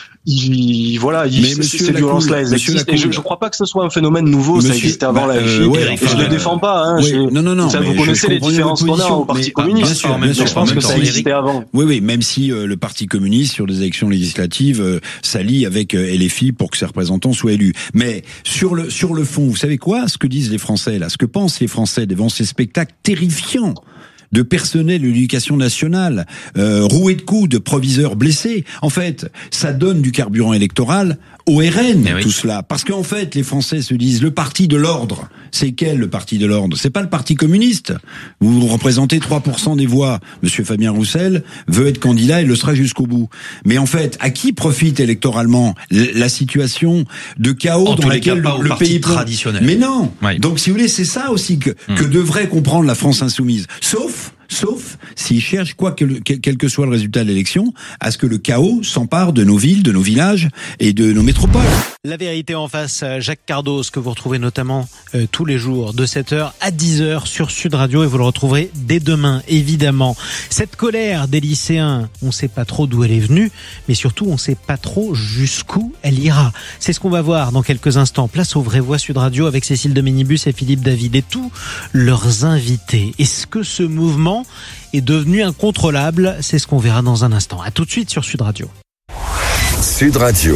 ces violences-là, elles existent. Et je ne crois pas que ce soit un phénomène nouveau, ça existait avant la FI. Et je ne le défends pas. Hein, non. Vous connaissez les différences qu'on a au Parti communiste. Je pense que ça existait avant. Oui, même si le Parti communiste, sur les élections législatives, s'allie avec LFI pour que ses représentants soient élus. Mais sur le fond, vous savez quoi? Ce que disent les Français, là, ce que pensent les Français devant ces spectacles terrifiants de personnel de l'éducation nationale, roués de coups, de proviseurs blessés. En fait, ça donne du carburant électoral au RN, tout cela. Parce qu'en fait, les Français se disent, le parti de l'ordre, c'est quel le parti de l'ordre? C'est pas le Parti communiste. Vous représentez 3% des voix. Monsieur Fabien Roussel veut être candidat et le sera jusqu'au bout. Mais en fait, à qui profite électoralement la situation de chaos dans laquelle le pays traditionnel? Mais non. Donc, si vous voulez, c'est ça aussi que devrait comprendre la France insoumise. Sauf s'ils cherchent, quel que soit le résultat de l'élection, à ce que le chaos s'empare de nos villes, de nos villages et de nos métropoles. La vérité en face, Jacques Cardos, que vous retrouvez notamment tous les jours de 7h à 10h sur Sud Radio, et vous le retrouverez dès demain, évidemment. Cette colère des lycéens, on ne sait pas trop d'où elle est venue, mais surtout on ne sait pas trop jusqu'où elle ira. C'est ce qu'on va voir dans quelques instants. Place aux Vraies Voix Sud Radio avec Cécile de Minibus et Philippe David et tous leurs invités. Est-ce que ce mouvement est de devenus incontrôlables. C'est ce qu'on verra dans un instant. À tout de suite sur Sud Radio. Sud Radio.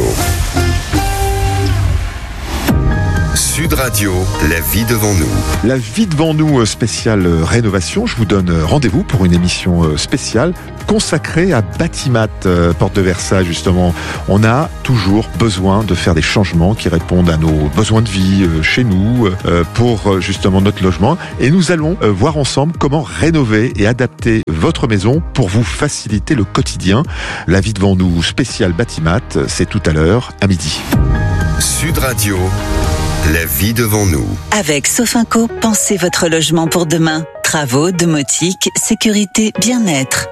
Sud Radio, la vie devant nous. La vie devant nous spéciale rénovation. Je vous donne rendez-vous pour une émission spéciale consacrée à Batimat, porte de Versailles justement. On a toujours besoin de faire des changements qui répondent à nos besoins de vie chez nous pour justement notre logement. Et nous allons voir ensemble comment rénover et adapter votre maison pour vous faciliter le quotidien. La vie devant nous spéciale Batimat, c'est tout à l'heure à midi. Sud Radio. La vie devant nous. Avec Sofinco, pensez votre logement pour demain. Travaux, domotique, sécurité, bien-être.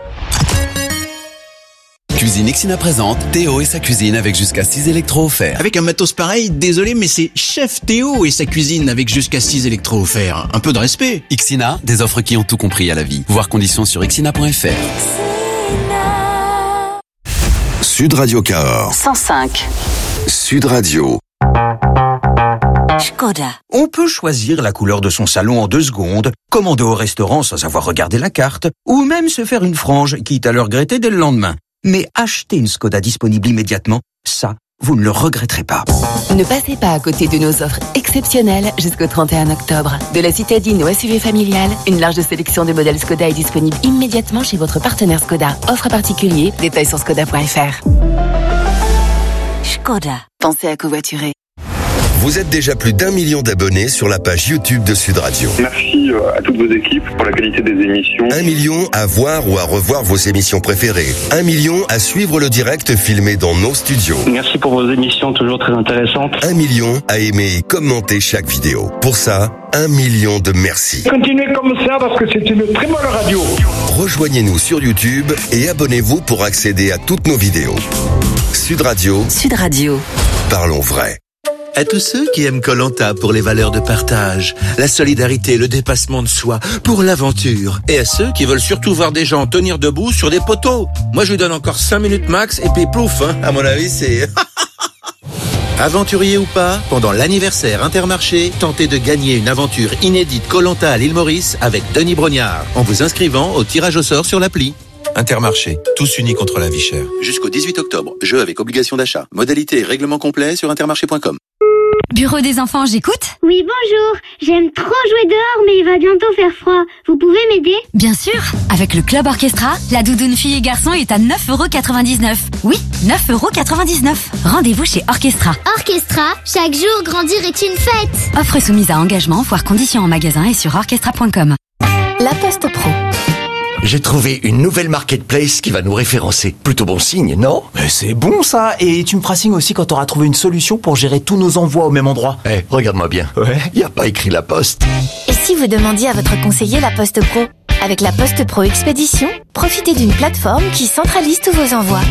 Cuisine Ixina présente Théo et sa cuisine avec jusqu'à 6 électros offerts. Avec un matos pareil, désolé, mais c'est Chef Théo et sa cuisine avec jusqu'à 6 électros offerts. Un peu de respect. Ixina, des offres qui ont tout compris à la vie. Voir conditions sur ixina.fr. Sud Radio Cahors. 105. Sud Radio. Skoda. On peut choisir la couleur de son salon en 2 secondes, commander au restaurant sans avoir regardé la carte, ou même se faire une frange, quitte à le regretter dès le lendemain. Mais acheter une Skoda disponible immédiatement, ça, vous ne le regretterez pas. Ne passez pas à côté de nos offres exceptionnelles jusqu'au 31 octobre. De la citadine au SUV familial, une large sélection de modèles Skoda est disponible immédiatement chez votre partenaire Skoda. Offre à particulier, détails sur skoda.fr. Skoda. Pensez à covoiturer. Vous êtes déjà plus d'1 million d'abonnés sur la page YouTube de Sud Radio. Merci à toutes vos équipes pour la qualité des émissions. 1 million à voir ou à revoir vos émissions préférées. 1 million à suivre le direct filmé dans nos studios. Merci pour vos émissions toujours très intéressantes. 1 million à aimer et commenter chaque vidéo. Pour ça, 1 million de merci. Continuez comme ça parce que c'est une très bonne radio. Rejoignez-nous sur YouTube et abonnez-vous pour accéder à toutes nos vidéos. Sud Radio. Sud Radio. Parlons vrai. À tous ceux qui aiment Koh-Lanta pour les valeurs de partage, la solidarité, le dépassement de soi, pour l'aventure. Et à ceux qui veulent surtout voir des gens tenir debout sur des poteaux. Moi, je lui donne encore 5 minutes max et puis plouf, hein. À mon avis, c'est... Aventurier ou pas, pendant l'anniversaire Intermarché, tentez de gagner une aventure inédite Koh-Lanta à l'île Maurice avec Denis Brognard, en vous inscrivant au tirage au sort sur l'appli. Intermarché, tous unis contre la vie chère. Jusqu'au 18 octobre, jeu avec obligation d'achat. Modalité et règlement complet sur intermarché.com. Bureau des enfants, j'écoute? Oui, bonjour. J'aime trop jouer dehors, mais il va bientôt faire froid. Vous pouvez m'aider? Bien sûr. Avec le Club Orchestra, la doudoune fille et garçon est à 9,99 €. Oui, 9,99 €. Rendez-vous chez Orchestra. Orchestra, chaque jour grandir est une fête. Offre soumise à engagement, voire conditions en magasin et sur orchestra.com. La Poste Pro. J'ai trouvé une nouvelle marketplace qui va nous référencer. Plutôt bon signe, non? Mais c'est bon ça. Et tu me feras signe aussi quand t'auras trouvé une solution pour gérer tous nos envois au même endroit. Regarde-moi bien. Ouais, y a pas écrit la Poste. Et si vous demandiez à votre conseiller La Poste Pro? Avec la Poste Pro Expédition, profitez d'une plateforme qui centralise tous vos envois.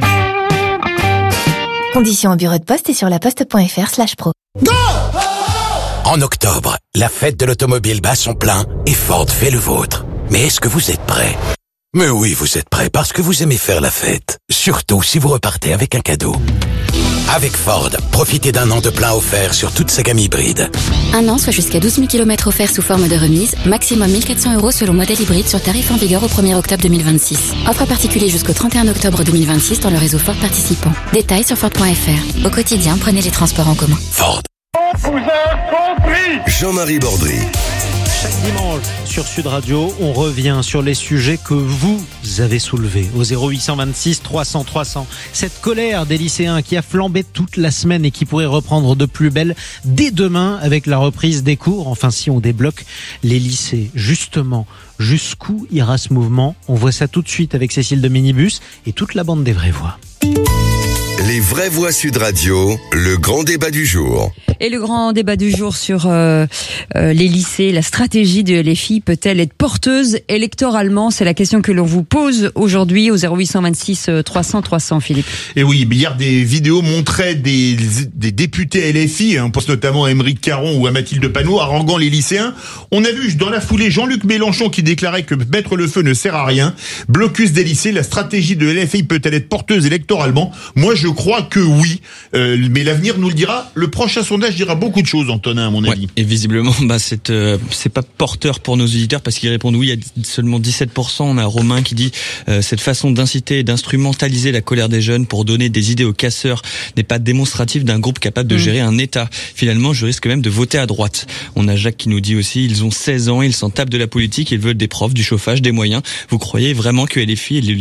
Conditions au bureau de poste et sur laposte.fr/pro. Go! En octobre, la fête de l'automobile bat son plein et Ford fait le vôtre. Mais est-ce que vous êtes prêts? Mais oui, vous êtes prêts parce que vous aimez faire la fête. Surtout si vous repartez avec un cadeau. Avec Ford, profitez d'1 an de plein offert sur toute sa gamme hybride. 1 an, soit jusqu'à 12 000 km offerts sous forme de remise, maximum 1 400 € selon modèle hybride sur tarif en vigueur au 1er octobre 2026. Offre particulier jusqu'au 31 octobre 2026 dans le réseau Ford participant. Détails sur Ford.fr. Au quotidien, prenez les transports en commun. Ford. On vous a compris. Jean-Marie Bordry. Chaque dimanche sur Sud Radio, on revient sur les sujets que vous avez soulevés au 0826 300 300. Cette colère des lycéens qui a flambé toute la semaine et qui pourrait reprendre de plus belle dès demain avec la reprise des cours. Enfin, si on débloque les lycées, justement, jusqu'où ira ce mouvement? On voit ça tout de suite avec Cécile de Minibus et toute la bande des vraies voix. Les vraies voix Sud Radio, le grand débat du jour. Et le grand débat du jour sur les lycées, la stratégie de LFI peut-elle être porteuse électoralement? C'est la question que l'on vous pose aujourd'hui au 0826 300 300, Philippe. Et oui, hier des vidéos montraient des députés LFI, on pense notamment à Aymeric Caron ou à Mathilde Panot, haranguant les lycéens. On a vu dans la foulée Jean-Luc Mélenchon qui déclarait que mettre le feu ne sert à rien. Blocus des lycées, la stratégie de LFI peut-elle être porteuse électoralement? Moi je crois crois que oui, mais l'avenir nous le dira. Le prochain sondage dira beaucoup de choses, Antonin, à mon avis. Et visiblement, c'est pas porteur pour nos auditeurs parce qu'ils répondent oui. Il y a seulement 17%. On a Romain qui dit cette façon d'inciter et d'instrumentaliser la colère des jeunes pour donner des idées aux casseurs n'est pas démonstrative d'un groupe capable de gérer un État. Finalement, je risque même de voter à droite. On a Jacques qui nous dit aussi ils ont 16 ans, ils s'en tapent de la politique, ils veulent des profs, du chauffage, des moyens. Vous croyez vraiment que LFI est le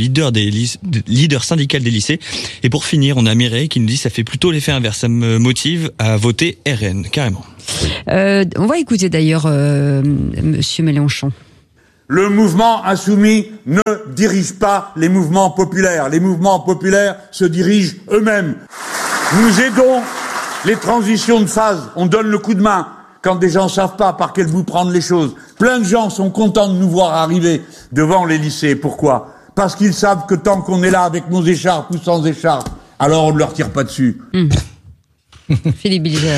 leader syndical des lycées? Et pour finir, on a Mireille qui nous dit ça fait plutôt l'effet inverse. Ça me motive à voter RN, carrément. On va écouter d'ailleurs Monsieur Mélenchon. Le mouvement insoumis ne dirige pas les mouvements populaires. Les mouvements populaires se dirigent eux-mêmes. Nous aidons les transitions de phase. On donne le coup de main quand des gens savent pas par quel bout prendre les choses. Plein de gens sont contents de nous voir arriver devant les lycées. Pourquoi ? Parce qu'ils savent que tant qu'on est là avec nos écharpes ou sans écharpes, alors on ne leur tire pas dessus. Philippe Bilger.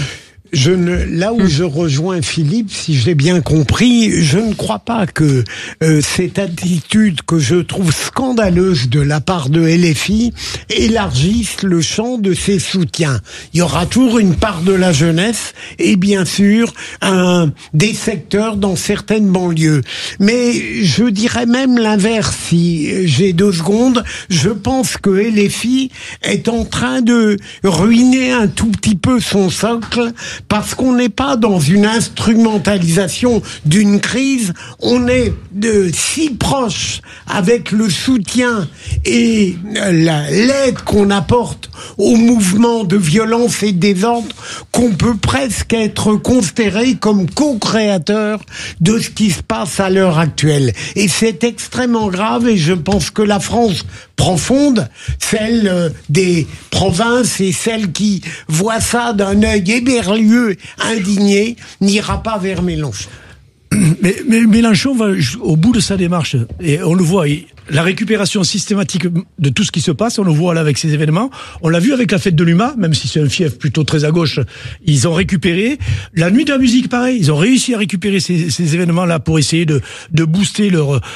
Là où je rejoins Philippe, si je l'ai bien compris, je ne crois pas que cette attitude que je trouve scandaleuse de la part de LFI élargisse le champ de ses soutiens. Il y aura toujours une part de la jeunesse et bien sûr des secteurs dans certaines banlieues. Mais je dirais même l'inverse, si j'ai 2 secondes. Je pense que LFI est en train de ruiner un tout petit peu son socle parce qu'on n'est pas dans une instrumentalisation d'une crise, on est si proche avec le soutien et l'aide qu'on apporte au mouvement de violence et de désordre qu'on peut presque être considéré comme co-créateur de ce qui se passe à l'heure actuelle. Et c'est extrêmement grave et je pense que la France profonde, celle des provinces et celle qui voit ça d'un œil éberlueux, indigné, n'ira pas vers Mélenchon. Mais Mélenchon va au bout de sa démarche et on le voit. La récupération systématique de tout ce qui se passe, on le voit là avec ces événements. On l'a vu avec la fête de l'UMA, même si c'est un fief plutôt très à gauche, ils ont récupéré. La nuit de la musique, pareil, ils ont réussi à récupérer ces événements-là pour essayer de booster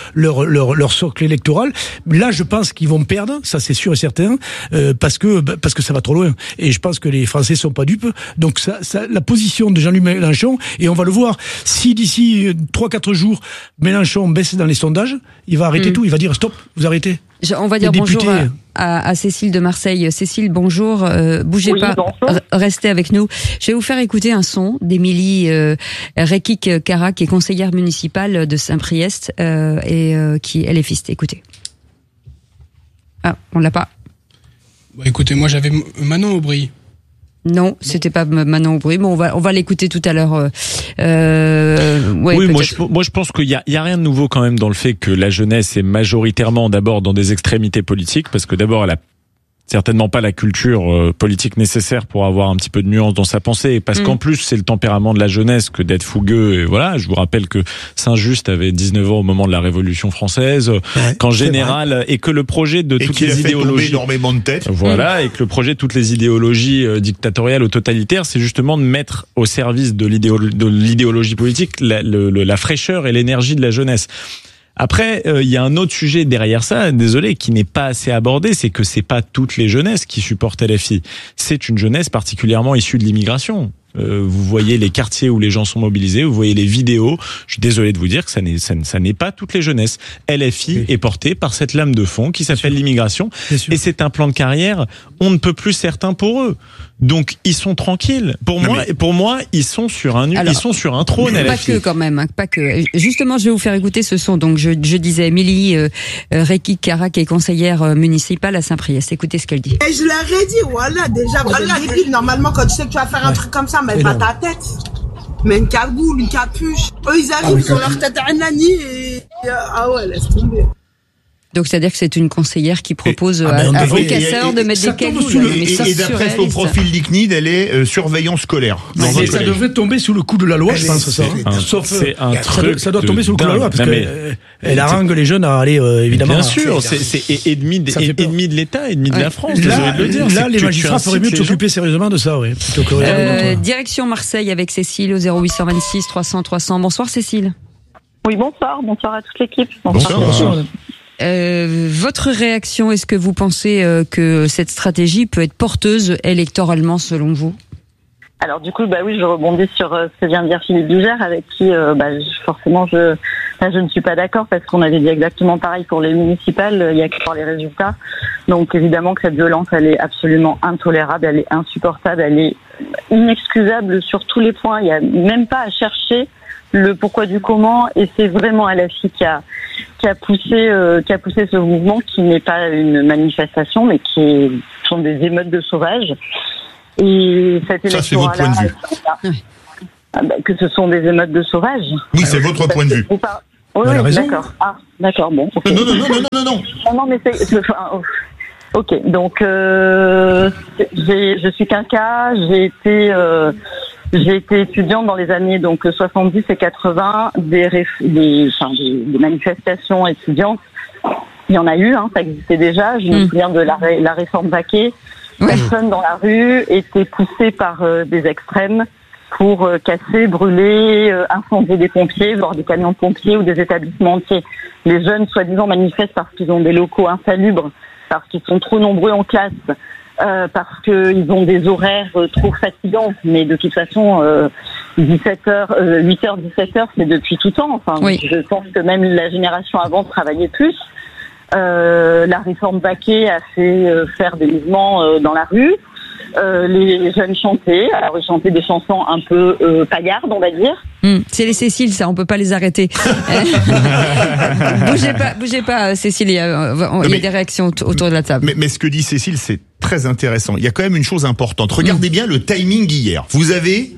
leur socle électoral. Là, je pense qu'ils vont perdre, ça c'est sûr et certain, parce que ça va trop loin. Et je pense que les Français sont pas dupes. Donc la position de Jean-Luc Mélenchon, et on va le voir, si d'ici 3-4 jours, Mélenchon baisse dans les sondages, il va arrêter tout, il va dire stop, vous arrêtez. On va dire bonjour à Cécile de Marseille. Cécile, bonjour, bougez pas, restez avec nous. Je vais vous faire écouter un son d'Émilie Rekic-Cara, qui est conseillère municipale de Saint-Priest qui est LFiste. Écoutez. Ah, on l'a pas. Écoutez, moi j'avais Manon Aubry. Non, c'était pas Manon Aubry. Bon, on va l'écouter tout à l'heure. Oui, moi je pense qu'il y a rien de nouveau quand même dans le fait que la jeunesse est majoritairement d'abord dans des extrémités politiques, parce que d'abord elle a certainement pas la culture politique nécessaire pour avoir un petit peu de nuance dans sa pensée, et parce qu'en plus c'est le tempérament de la jeunesse que d'être fougueux. Et voilà, je vous rappelle que Saint-Just avait 19 ans au moment de la Révolution française, qu'en général, et que le projet de toutes les idéologies, énormément de têtes. Voilà, et que le projet de toutes les idéologies dictatoriales ou totalitaires, c'est justement de mettre au service de l'idéologie politique la fraîcheur et l'énergie de la jeunesse. Après, il y a un autre sujet derrière ça, désolé, qui n'est pas assez abordé, c'est que c'est pas toutes les jeunesses qui supportent LFI. C'est une jeunesse particulièrement issue de l'immigration. Vous voyez les quartiers où les gens sont mobilisés, vous voyez les vidéos. Je suis désolé de vous dire que ça n'est pas toutes les jeunesses. LFI est porté par cette lame de fond qui s'appelle l'immigration, et c'est un plan de carrière on ne peut plus certain pour eux. Donc ils sont tranquilles. Pour moi, ils sont sur un trône. Pas LFI. que quand même, pas que. Justement, je vais vous faire écouter ce son. Donc je disais Émilie Rekic-Cara, qui est conseillère municipale à Saint-Priest. Écoutez ce qu'elle dit. Et je leur ai dit, voilà, déjà, débile, normalement, quand tu sais que tu vas faire un truc comme ça, mais pas ta tête. Mais une cagoule, une capuche. Eux, ils arrivent, ils ont leur tête à un nani et... Ah ouais, laisse tomber. Donc, c'est-à-dire que c'est une conseillère qui propose aux casseurs de mettre des cagoules. Et d'après son profil LinkedIn, elle est surveillante scolaire. Mais ça devrait tomber sous le coup de la loi, je pense, ça. C'est un truc. Ça doit tomber sous le coup de la loi, parce qu'elle harangue les jeunes à aller, évidemment. Bien sûr, c'est ennemi de l'État, ennemi de la France. Là, les magistrats feraient mieux de s'occuper sérieusement de ça, oui. Direction Marseille avec Cécile au 0826 300 300. Bonsoir, Cécile. Oui, bonsoir à toute l'équipe. Bonsoir. Votre réaction, est-ce que vous pensez que cette stratégie peut être porteuse électoralement selon vous ? Alors du coup, oui, je rebondis sur ce que vient de dire Philippe Bougère, avec qui forcément je ne suis pas d'accord, parce qu'on avait dit exactement pareil pour les municipales, il y a que pour les résultats. Donc évidemment que cette violence, elle est absolument intolérable, elle est insupportable, elle est inexcusable sur tous les points. Il n'y a même pas à chercher le pourquoi du comment, et c'est vraiment LFI qui a poussé ce mouvement, qui n'est pas une manifestation, mais qui sont des émeutes de sauvages. Et cet électorat-là, c'est votre point de vue. Que ce sont des émeutes de sauvages. Oui, c'est votre point de vue. Oui, d'accord. Ah, d'accord, bon. Okay. Non. Non, mais ok, donc je suis qu'un cas. J'ai été étudiante dans les années 70 et 80, des manifestations étudiantes. Il y en a eu, ça existait déjà. Je me souviens de la réforme Baquet. Personne dans la rue était poussé par des extrêmes pour casser, brûler, incendier des pompiers, voire des camions de pompiers ou des établissements entiers. Les jeunes, soi-disant, manifestent parce qu'ils ont des locaux insalubres, parce qu'ils sont trop nombreux en classe, parce qu'ils ont des horaires trop fatigants. Mais de toute façon, 8h, 17h, c'est depuis tout temps. Je pense que même la génération avant travaillait plus. La réforme Baquet a fait faire des mouvements dans la rue. Les jeunes chantaient. Alors ils chantaient des chansons un peu paillardes, on va dire. C'est les Cécile, ça, on peut pas les arrêter. bougez pas, Cécile. Il y a des réactions autour de la table. Mais ce que dit Cécile, c'est très intéressant. Il y a quand même une chose importante. Regardez bien le timing hier. Vous avez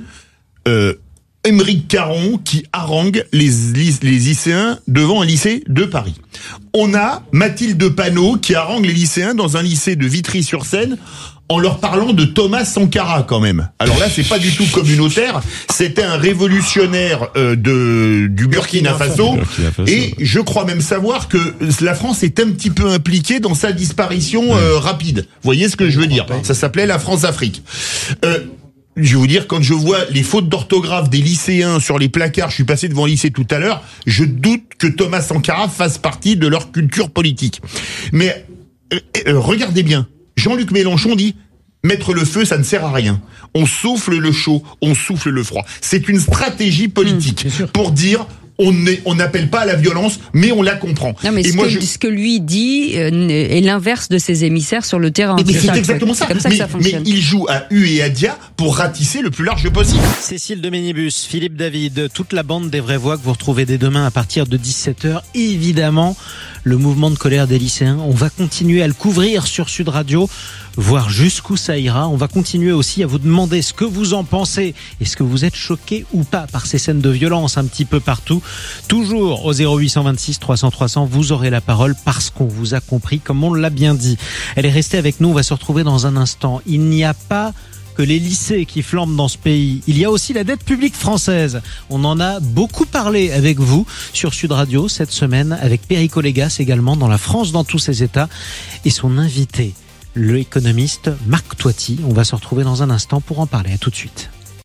Aymeric Caron qui harangue les lycéens devant un lycée de Paris. On a Mathilde Panot qui harangue les lycéens dans un lycée de Vitry-sur-Seine en leur parlant de Thomas Sankara quand même. Alors là, c'est pas du tout communautaire, c'était un révolutionnaire du Burkina Faso, et je crois même savoir que la France est un petit peu impliquée dans sa disparition rapide. Vous voyez ce que je veux dire ? Ça s'appelait la France-Afrique. Je vais vous dire, quand je vois les fautes d'orthographe des lycéens sur les placards, je suis passé devant le lycée tout à l'heure, je doute que Thomas Sankara fasse partie de leur culture politique. Mais regardez bien, Jean-Luc Mélenchon dit « Mettre le feu, ça ne sert à rien. On souffle le chaud, on souffle le froid. » C'est une stratégie politique pour dire on n'appelle pas à la violence, mais on la comprend. Non, mais ce que lui dit est l'inverse de ses émissaires sur le terrain. Mais c'est exactement ça. C'est comme ça que ça fonctionne. Mais il joue à U et à Dia pour ratisser le plus large possible. Cécile de Ménibus, Philippe David, toute la bande des vraies voix que vous retrouvez dès demain à partir de 17h. Évidemment, le mouvement de colère des lycéens, on va continuer à le couvrir sur Sud Radio, voir jusqu'où ça ira. On va continuer aussi à vous demander ce que vous en pensez. Est-ce que vous êtes choqué ou pas par ces scènes de violence un petit peu partout? Toujours au 0826 300 300, vous aurez la parole parce qu'on vous a compris, comme on l'a bien dit. Elle est restée avec nous, on va se retrouver dans un instant. Il n'y a pas que les lycées qui flambent dans ce pays. Il y a aussi la dette publique française. On en a beaucoup parlé avec vous sur Sud Radio cette semaine, avec Perico Légas également dans La France dans tous ses états, et son invité, l'économiste Marc Toiti. On va se retrouver dans un instant pour en parler. À tout de suite.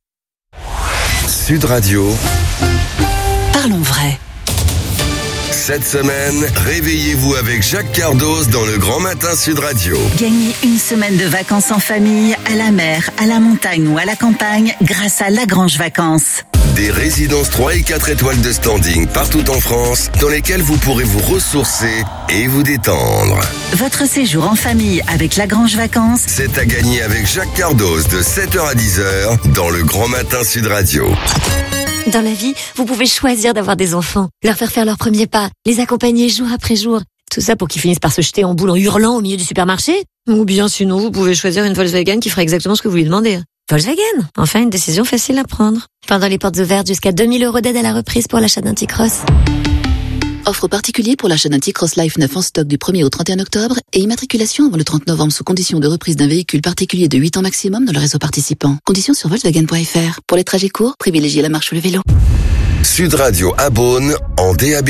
Sud Radio. Parlons vrai. Cette semaine, réveillez-vous avec Jacques Cardos dans le Grand Matin Sud Radio. Gagnez une semaine de vacances en famille, à la mer, à la montagne ou à la campagne grâce à Lagrange Vacances. Des résidences 3 et 4 étoiles de standing partout en France dans lesquelles vous pourrez vous ressourcer et vous détendre. Votre séjour en famille avec Lagrange Vacances, c'est à gagner avec Jacques Cardos de 7h à 10h dans le Grand Matin Sud Radio. Dans la vie, vous pouvez choisir d'avoir des enfants, leur faire leurs premiers pas, les accompagner jour après jour. Tout ça pour qu'ils finissent par se jeter en boule en hurlant au milieu du supermarché. Ou bien sinon, vous pouvez choisir une Volkswagen qui fera exactement ce que vous lui demandez. Volkswagen, enfin une décision facile à prendre. Pendant les portes ouvertes, jusqu'à 2000 € d'aide à la reprise pour l'achat d'un T-Cross. Offre particulier pour l'achat d'un T-Cross Life 9 en stock du 1er au 31 octobre et immatriculation avant le 30 novembre sous condition de reprise d'un véhicule particulier de 8 ans maximum dans le réseau participant. Conditions sur Volkswagen.fr. Pour les trajets courts, privilégiez la marche ou le vélo. Sud Radio à Beaune en DAB+.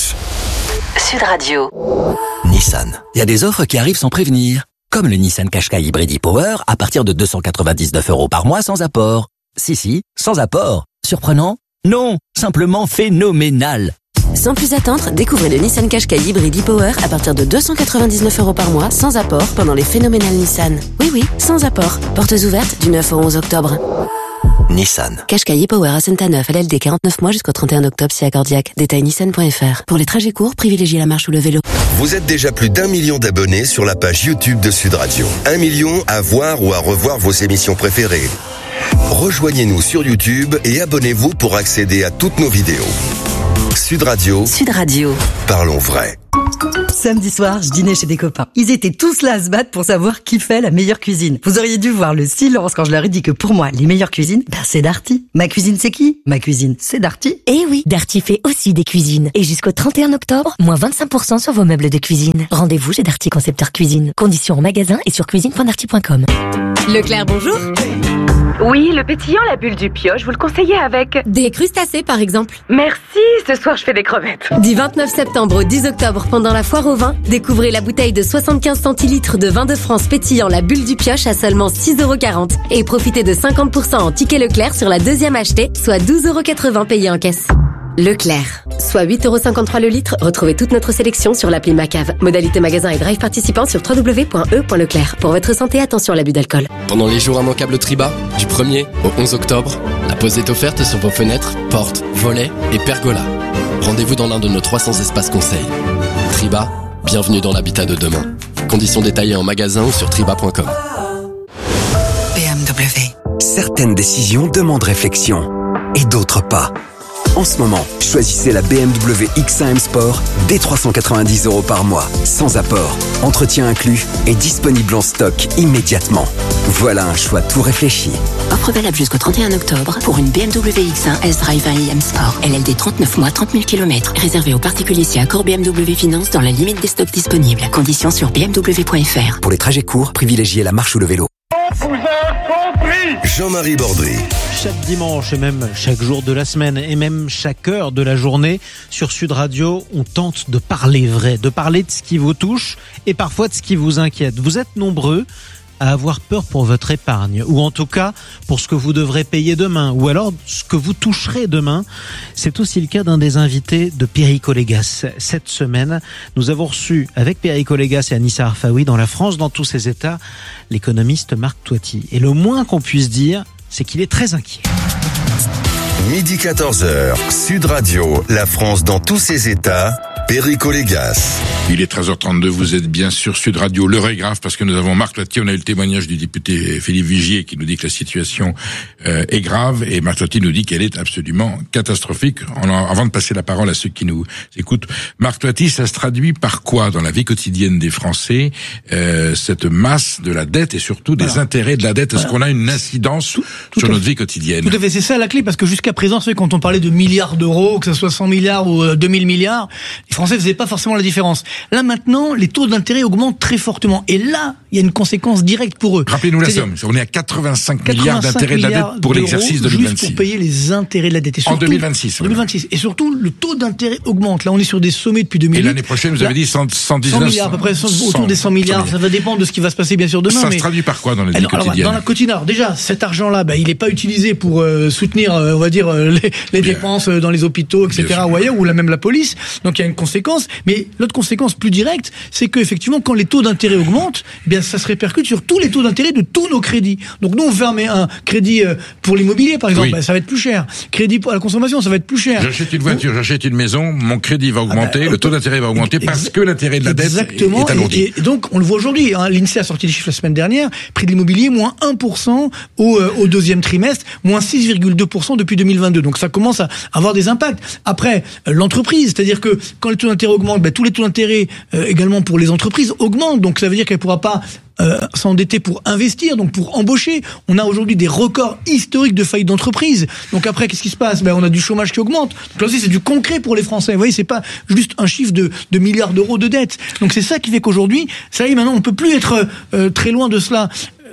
Sud Radio. Nissan. Il y a des offres qui arrivent sans prévenir. Comme le Nissan Qashqai Hybrid e-Power à partir de 299 € par mois sans apport. Si, sans apport. Surprenant? Non, simplement phénoménal. sans plus attendre, découvrez le Nissan Qashqai Hybrid e-Power à partir de 299 € par mois, sans apport, pendant les phénoménales Nissan. Oui, sans apport. Portes ouvertes du 9 au 11 octobre. Nissan. Qashqai e-Power à Saint-Aneuf, LLD 49 mois jusqu'au 31 octobre si accordiaque. Détail nissan.fr. Pour les trajets courts, privilégiez la marche ou le vélo. Vous êtes déjà plus d'1 million d'abonnés sur la page YouTube de Sud Radio. 1 million à voir ou à revoir vos émissions préférées. Rejoignez-nous sur YouTube et abonnez-vous pour accéder à toutes nos vidéos. Sud Radio. Sud Radio. Parlons vrai. Samedi soir, je dînais chez des copains. Ils étaient tous là à se battre pour savoir qui fait la meilleure cuisine. Vous auriez dû voir le silence quand je leur ai dit que pour moi, les meilleures cuisines, c'est Darty. Ma cuisine, c'est qui? Ma cuisine, c'est Darty. Eh oui, Darty fait aussi des cuisines. Et jusqu'au 31 octobre, moins 25% sur vos meubles de cuisine. Rendez-vous chez Darty Concepteur Cuisine. Conditions en magasin et sur cuisine.darty.com. Leclerc, bonjour. Oui, le pétillant, la bulle du pioche, vous le conseillez avec Des crustacés, par exemple. Merci, ce soir je fais des crevettes. Du 29 septembre au 10 octobre, pendant la foire au vin, découvrez la bouteille de 75 centilitres de vin de France pétillant la bulle du pioche à seulement 6,40 € et profitez de 50% en ticket Leclerc sur la deuxième achetée, soit 12,80 € payés en caisse. Leclerc, soit 8,53 € le litre. Retrouvez toute notre sélection sur l'appli Macave. Modalité magasin et drive participant sur www.e.leclerc. Pour votre santé, attention à l'abus d'alcool. Pendant les jours immanquables Triba, du 1er au 11 octobre, la pause est offerte sur vos fenêtres, portes, volets et pergolas. Rendez-vous dans l'un de nos 300 espaces conseils. Triba, bienvenue dans l'habitat de demain. Conditions détaillées en magasin ou sur triba.com. BMW. Certaines décisions demandent réflexion et d'autres pas. En ce moment, choisissez la BMW X1 M Sport dès 390 € par mois, sans apport, entretien inclus et disponible en stock immédiatement. Voilà un choix tout réfléchi. Offre valable jusqu'au 31 octobre pour une BMW X1 S-Drive 1 IM Sport. LLD 39 mois, 30 000 km. Réservé aux particuliers si accord BMW Finance dans la limite des stocks disponibles. Conditions sur bmw.fr. Pour les trajets courts, privilégiez la marche ou le vélo. Jean-Marie Bordry. Chaque dimanche et même chaque jour de la semaine et même chaque heure de la journée sur Sud Radio, on tente de parler vrai, de parler de ce qui vous touche et parfois de ce qui vous inquiète. Vous êtes nombreux à avoir peur pour votre épargne, ou en tout cas pour ce que vous devrez payer demain, ou alors ce que vous toucherez demain. C'est aussi le cas d'un des invités de Perico Légas. Cette semaine, nous avons reçu avec Perico Légas et Anissa Arfaoui dans La France dans tous ses états, l'économiste Marc Toiti. Et le moins qu'on puisse dire, c'est qu'il est très inquiet. Midi 14h, Sud Radio, La France dans tous ses états, Perico Légas. Il est 13h32, vous êtes bien sur Sud Radio. L'heure est grave parce que nous avons Marc Toiti, on a eu le témoignage du député Philippe Vigier qui nous dit que la situation est grave et Marc Toiti nous dit qu'elle est absolument catastrophique. Avant de passer la parole à ceux qui nous écoutent, Marc Toiti, ça se traduit par quoi dans la vie quotidienne des Français, cette masse de la dette et surtout des intérêts de la dette? Est-ce qu'on a une incidence sur notre vie quotidienne? Tout à fait, c'est ça la clé, parce que jusqu'à présent, quand on parlait de milliards d'euros, que ce soit 100 milliards ou 2000 milliards, les Français faisaient pas forcément la différence. Là maintenant, les taux d'intérêt augmentent très fortement. Et là, il y a une conséquence directe pour eux. Rappelez-nous la somme. On est à 85 milliards d'intérêts de la dette pour l'exercice 2026. Juste pour payer les intérêts de la dette. Et surtout, en 2026. En 2026. Et surtout, le taux d'intérêt augmente. Là, on est sur des sommets depuis 2008. Et l'année prochaine, vous avez dit 119 100 milliards, à peu près, autour des 100 milliards. Ça va dépendre de ce qui va se passer, bien sûr, demain. Ça se traduit par quoi dans la vie quotidienne? Dans la quotidienne. Alors, déjà, cet argent-là, il n'est pas utilisé pour soutenir, on va dire, les dépenses dans les hôpitaux, etc., ou ailleurs, ou même la police. Donc, il y a une conséquence. Mais l'autre conséquence plus directe, c'est que effectivement, quand les taux d'intérêt augmentent, ça se répercute sur tous les taux d'intérêt de tous nos crédits. Donc nous, on ferme un crédit pour l'immobilier, par exemple, ça va être plus cher. Crédit pour la consommation, ça va être plus cher. J'achète une voiture, j'achète une maison, mon crédit va augmenter, le taux d'intérêt va augmenter parce que l'intérêt de la dette est alourdi. Et donc, on le voit aujourd'hui. L'INSEE a sorti les chiffres la semaine dernière. Prix de l'immobilier, moins 1% au deuxième trimestre, moins 6,2% depuis 2022. Donc ça commence à avoir des impacts. Après, l'entreprise, c'est-à-dire que quand les taux d'intérêt augmentent, tous les taux d'intérêt également pour les entreprises augmentent. Donc ça veut dire qu'elle ne pourra pas s'endetter pour investir, donc pour embaucher. On a aujourd'hui des records historiques de faillite d'entreprise. Donc après, qu'est-ce qui se passe? On a du chômage qui augmente. Donc là aussi, c'est du concret pour les Français. Vous voyez, c'est pas juste un chiffre de milliards d'euros de dette. Donc c'est ça qui fait qu'aujourd'hui, ça y est, maintenant, on peut plus être très loin de cela.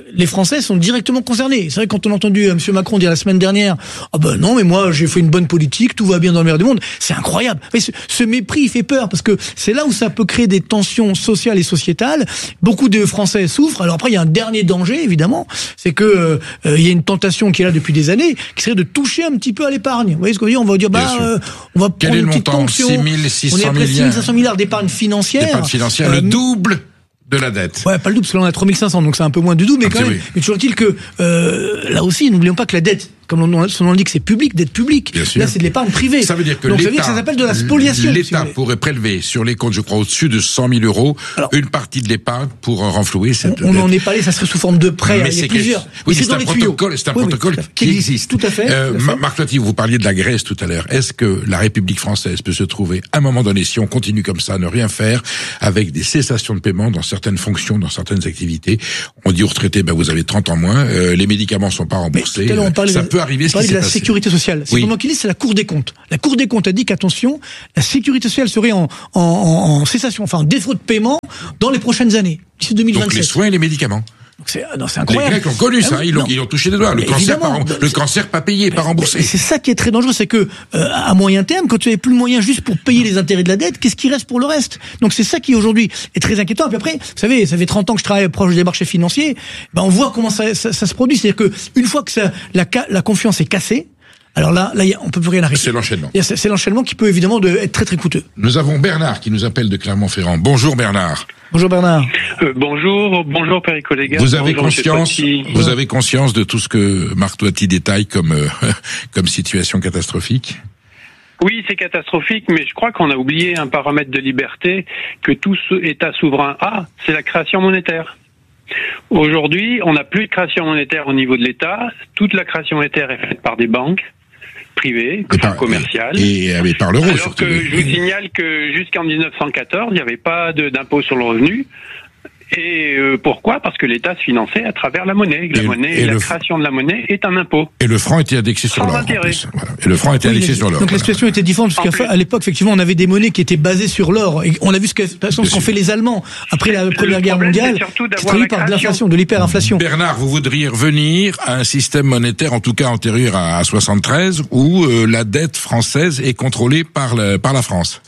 les Français sont directement concernés. C'est vrai quand on a entendu M. Macron dire la semaine dernière, ah ben non, mais moi j'ai fait une bonne politique, tout va bien dans le meilleur du monde. C'est incroyable. Mais ce mépris, il fait peur parce que c'est là où ça peut créer des tensions sociales et sociétales. Beaucoup de Français souffrent. Alors après, il y a un dernier danger, évidemment, c'est que il y a une tentation qui est là depuis des années, qui serait de toucher un petit peu à l'épargne. Vous voyez ce qu'on veut dire ? On va dire, on va prendre une petite ponction. 6 600 on est à près de 6 500 milliards d'épargne financière. Le double de la dette. Ouais, pas le double, parce que là on a 3500, donc c'est un peu moins du double, mais quand même. Mais toujours est-il que, là aussi, n'oublions pas que la dette, comme son nom l'indique, c'est public, dette publique. Là, c'est de l'épargne privée. Ça veut dire que donc, ça veut dire que ça s'appelle de la spoliation. L'État pourrait prélever sur les comptes, je crois, au-dessus de 100 000 euros, une partie de l'épargne pour renflouer cette dette. On n'en est pas allé, ça serait sous forme de prêt. Il y a plusieurs. Oui, c'est un protocole, qui existe. Tout à fait. Marc Lotti, vous parliez de la Grèce tout à l'heure. Est-ce que la République française peut se trouver, à un moment donné, si on continue comme ça, ne rien faire, avec des cessations de paiement dans certaines fonctions, dans certaines activités? On dit aux retraités, vous avez 30 ans moins, les médicaments sont pas remboursés. Ça peut arriver, ce qui s'est passé. Sécurité sociale. C'est comment qu'il dit, c'est la Cour des comptes. La Cour des comptes a dit qu'attention, la sécurité sociale serait en cessation, enfin en défaut de paiement dans les prochaines années, d'ici 2027. Donc les soins et les médicaments. C'est incroyable. Les Grecs ont connu ça, ils ont touché des doigts. Le cancer pas payé, pas remboursé. C'est ça qui est très dangereux, c'est que à moyen terme, quand tu n'avais plus le moyen juste pour payer les intérêts de la dette, qu'est-ce qui reste pour le reste? Donc c'est ça qui aujourd'hui est très inquiétant. Et puis après, vous savez, ça fait 30 ans que je travaille proche des marchés financiers, on voit comment ça se produit. C'est-à-dire que une fois que la confiance est cassée, alors là, on peut plus rien arrêter. C'est l'enchaînement. C'est l'enchaînement qui peut évidemment être très très coûteux. Nous avons Bernard qui nous appelle de Clermont-Ferrand. Bonjour Bernard. Bonjour Bernard. Bonjour Perico les gars. Vous avez conscience de tout ce que Marc Lotti détaille comme situation catastrophique? Oui, c'est catastrophique, mais je crois qu'on a oublié un paramètre de liberté que tout État souverain a, c'est la création monétaire. Aujourd'hui, on n'a plus de création monétaire au niveau de l'État. Toute la création monétaire est faite par des banques privées, commerciales. Et par l'euro. Alors que je vous signale que jusqu'en 1914, il n'y avait pas d'impôt sur le revenu. Et pourquoi ? Parce que l'État se finançait à travers la monnaie. La création de la monnaie est un impôt. Et le franc était indexé sur l'or. Intérêt. Voilà. Et le franc était indexé sur l'or. Donc la situation était différente, parce qu'à l'époque, effectivement, on avait des monnaies qui étaient basées sur l'or. Et on a vu ce qu'ont fait les Allemands après la Première Guerre mondiale. C'est traduit par de l'inflation, de l'hyperinflation. Bernard, vous voudriez revenir à un système monétaire, en tout cas antérieur à 73, où la dette française est contrôlée par la France.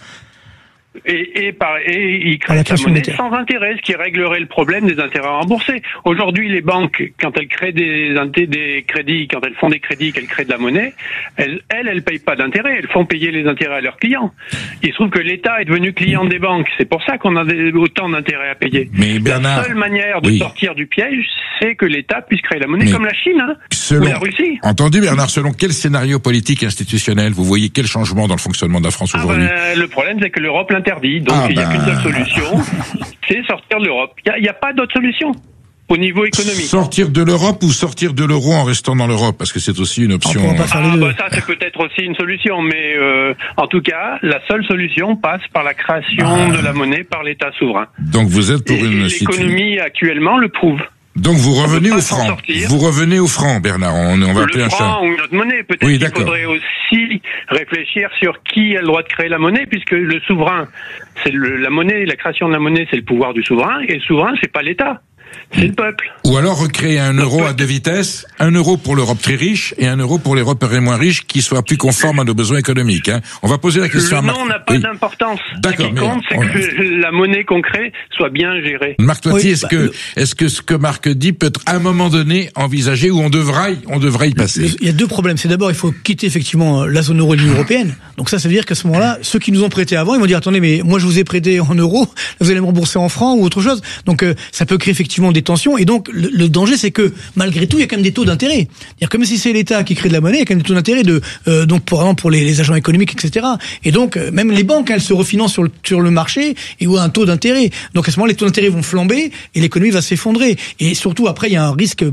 Et il crée sa monnaie sans intérêt, ce qui réglerait le problème des intérêts remboursés. Aujourd'hui, les banques, quand elles créent des crédits, quand elles font des crédits, qu'elles créent de la monnaie, elles payent pas d'intérêt, elles font payer les intérêts à leurs clients. Il se trouve que l'État est devenu client des banques, c'est pour ça qu'on a autant d'intérêts à payer. Mais Bernard, la seule manière de sortir du piège, c'est que l'État puisse créer la monnaie comme la Chine, ou la Russie. Entendu Bernard, selon quel scénario politique institutionnel vous voyez quel changement dans le fonctionnement de la France aujourd'hui? Le problème, c'est que l'Europe l'interdit, donc il n'y a qu'une seule solution, c'est sortir de l'Europe. Il n'y a pas d'autre solution au niveau économique. Sortir de l'Europe ou sortir de l'euro en restant dans l'Europe, parce que c'est aussi une option. Ça c'est peut-être aussi une solution, mais en tout cas, la seule solution passe par la création de la monnaie par l'État souverain. Donc vous êtes pour l'économie actuellement le prouve. Donc vous revenez au franc. Vous revenez au franc, Bernard. On va appeler un chat. Le franc ou une autre monnaie. Peut-être qu'il faudrait aussi réfléchir sur qui a le droit de créer la monnaie, puisque le souverain, c'est la monnaie, la création de la monnaie, c'est le pouvoir du souverain, et le souverain, c'est pas l'État. C'est le peuple. Ou alors recréer un euro à deux vitesses, 1 euro pour l'Europe très riche et 1 euro pour l'Europe moins riche, qui soit plus conforme à nos besoins économiques. On va poser la question à Marc. Le nom n'a pas d'importance. Ce qui compte, c'est que la monnaie qu'on crée soit bien gérée. Marc Lotti, est-ce que ce que Marc dit peut être à un moment donné envisagé où on devrait y passer? Il y a deux problèmes. C'est d'abord, il faut quitter effectivement la zone euro et l'Union européenne. Donc ça veut dire qu'à ce moment-là, ceux qui nous ont prêté avant, ils vont dire attendez, mais moi je vous ai prêté en euros, vous allez me rembourser en francs ou autre chose. Donc ça peut créer effectivement des tensions. Et donc le danger, c'est que malgré tout, il y a quand même des taux d'intérêt. C'est-à-dire que même si c'est l'État qui crée de la monnaie, il y a quand même des taux d'intérêt donc pour les agents économiques, etc. Et donc même les banques, elles se refinancent sur le marché et où a un taux d'intérêt. Donc à ce moment, les taux d'intérêt vont flamber et l'économie va s'effondrer. Et surtout après, il y a un risque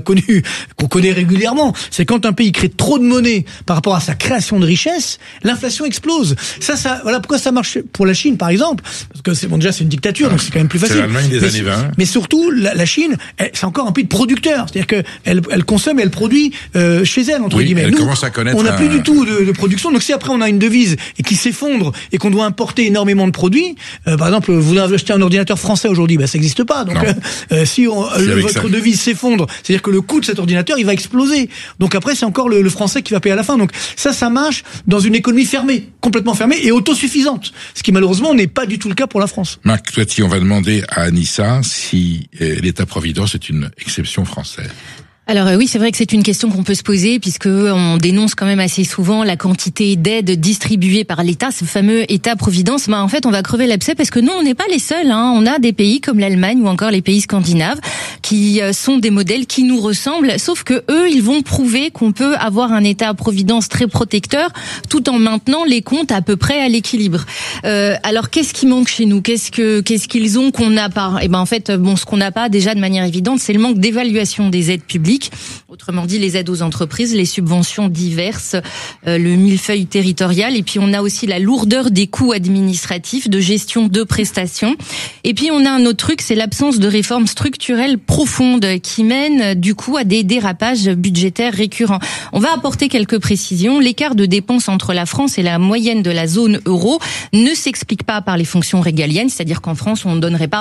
qu'on connaît régulièrement. C'est quand un pays crée trop de monnaie par rapport à sa création de richesse, l'inflation explose. Voilà pourquoi ça marche pour la Chine, par exemple, parce que déjà c'est une dictature, donc c'est quand même plus facile. C'est l'Allemagne des années 20. Mais surtout, la Chine, c'est encore un pays de producteur. C'est-à-dire que elle consomme et elle produit chez elle, entre guillemets. Elle Nous, commence à connaître on n'a plus du tout de production. Donc si après on a une devise et qui s'effondre et qu'on doit importer énormément de produits, par exemple, vous avez acheté un ordinateur français aujourd'hui, ça n'existe pas. Donc si votre devise s'effondre, c'est-à-dire que le coût de cet ordinateur, il va exploser. Donc après, c'est encore le français qui va payer à la fin. Donc ça marche dans une économie fermée, complètement fermée et autosuffisante. Ce qui malheureusement n'est pas du tout le cas pour la France. Marc Toiti, on va demander à Anissa si l'État-providence est une exception française. Alors oui, c'est vrai que c'est une question qu'on peut se poser puisque on dénonce quand même assez souvent la quantité d'aide distribuée par l'État, ce fameux État-providence. En fait, on va crever l'abcès parce que nous, on n'est pas les seuls. On a des pays comme l'Allemagne ou encore les pays scandinaves qui sont des modèles qui nous ressemblent, sauf que eux, ils vont prouver qu'on peut avoir un État-providence très protecteur tout en maintenant les comptes à peu près à l'équilibre. Alors, qu'est-ce qui manque chez nous ? Qu'est-ce qu'ils ont qu'on n'a pas ? En fait, ce qu'on n'a pas déjà de manière évidente, c'est le manque d'évaluation des aides publiques. Autrement dit, les aides aux entreprises, les subventions diverses, le millefeuille territorial. Et puis, on a aussi la lourdeur des coûts administratifs de gestion de prestations. Et puis, on a un autre truc, c'est l'absence de réformes structurelles profondes qui mènent, du coup, à des dérapages budgétaires récurrents. On va apporter quelques précisions. L'écart de dépenses entre la France et la moyenne de la zone euro ne s'explique pas par les fonctions régaliennes, c'est-à-dire qu'en France, on ne donnerait pas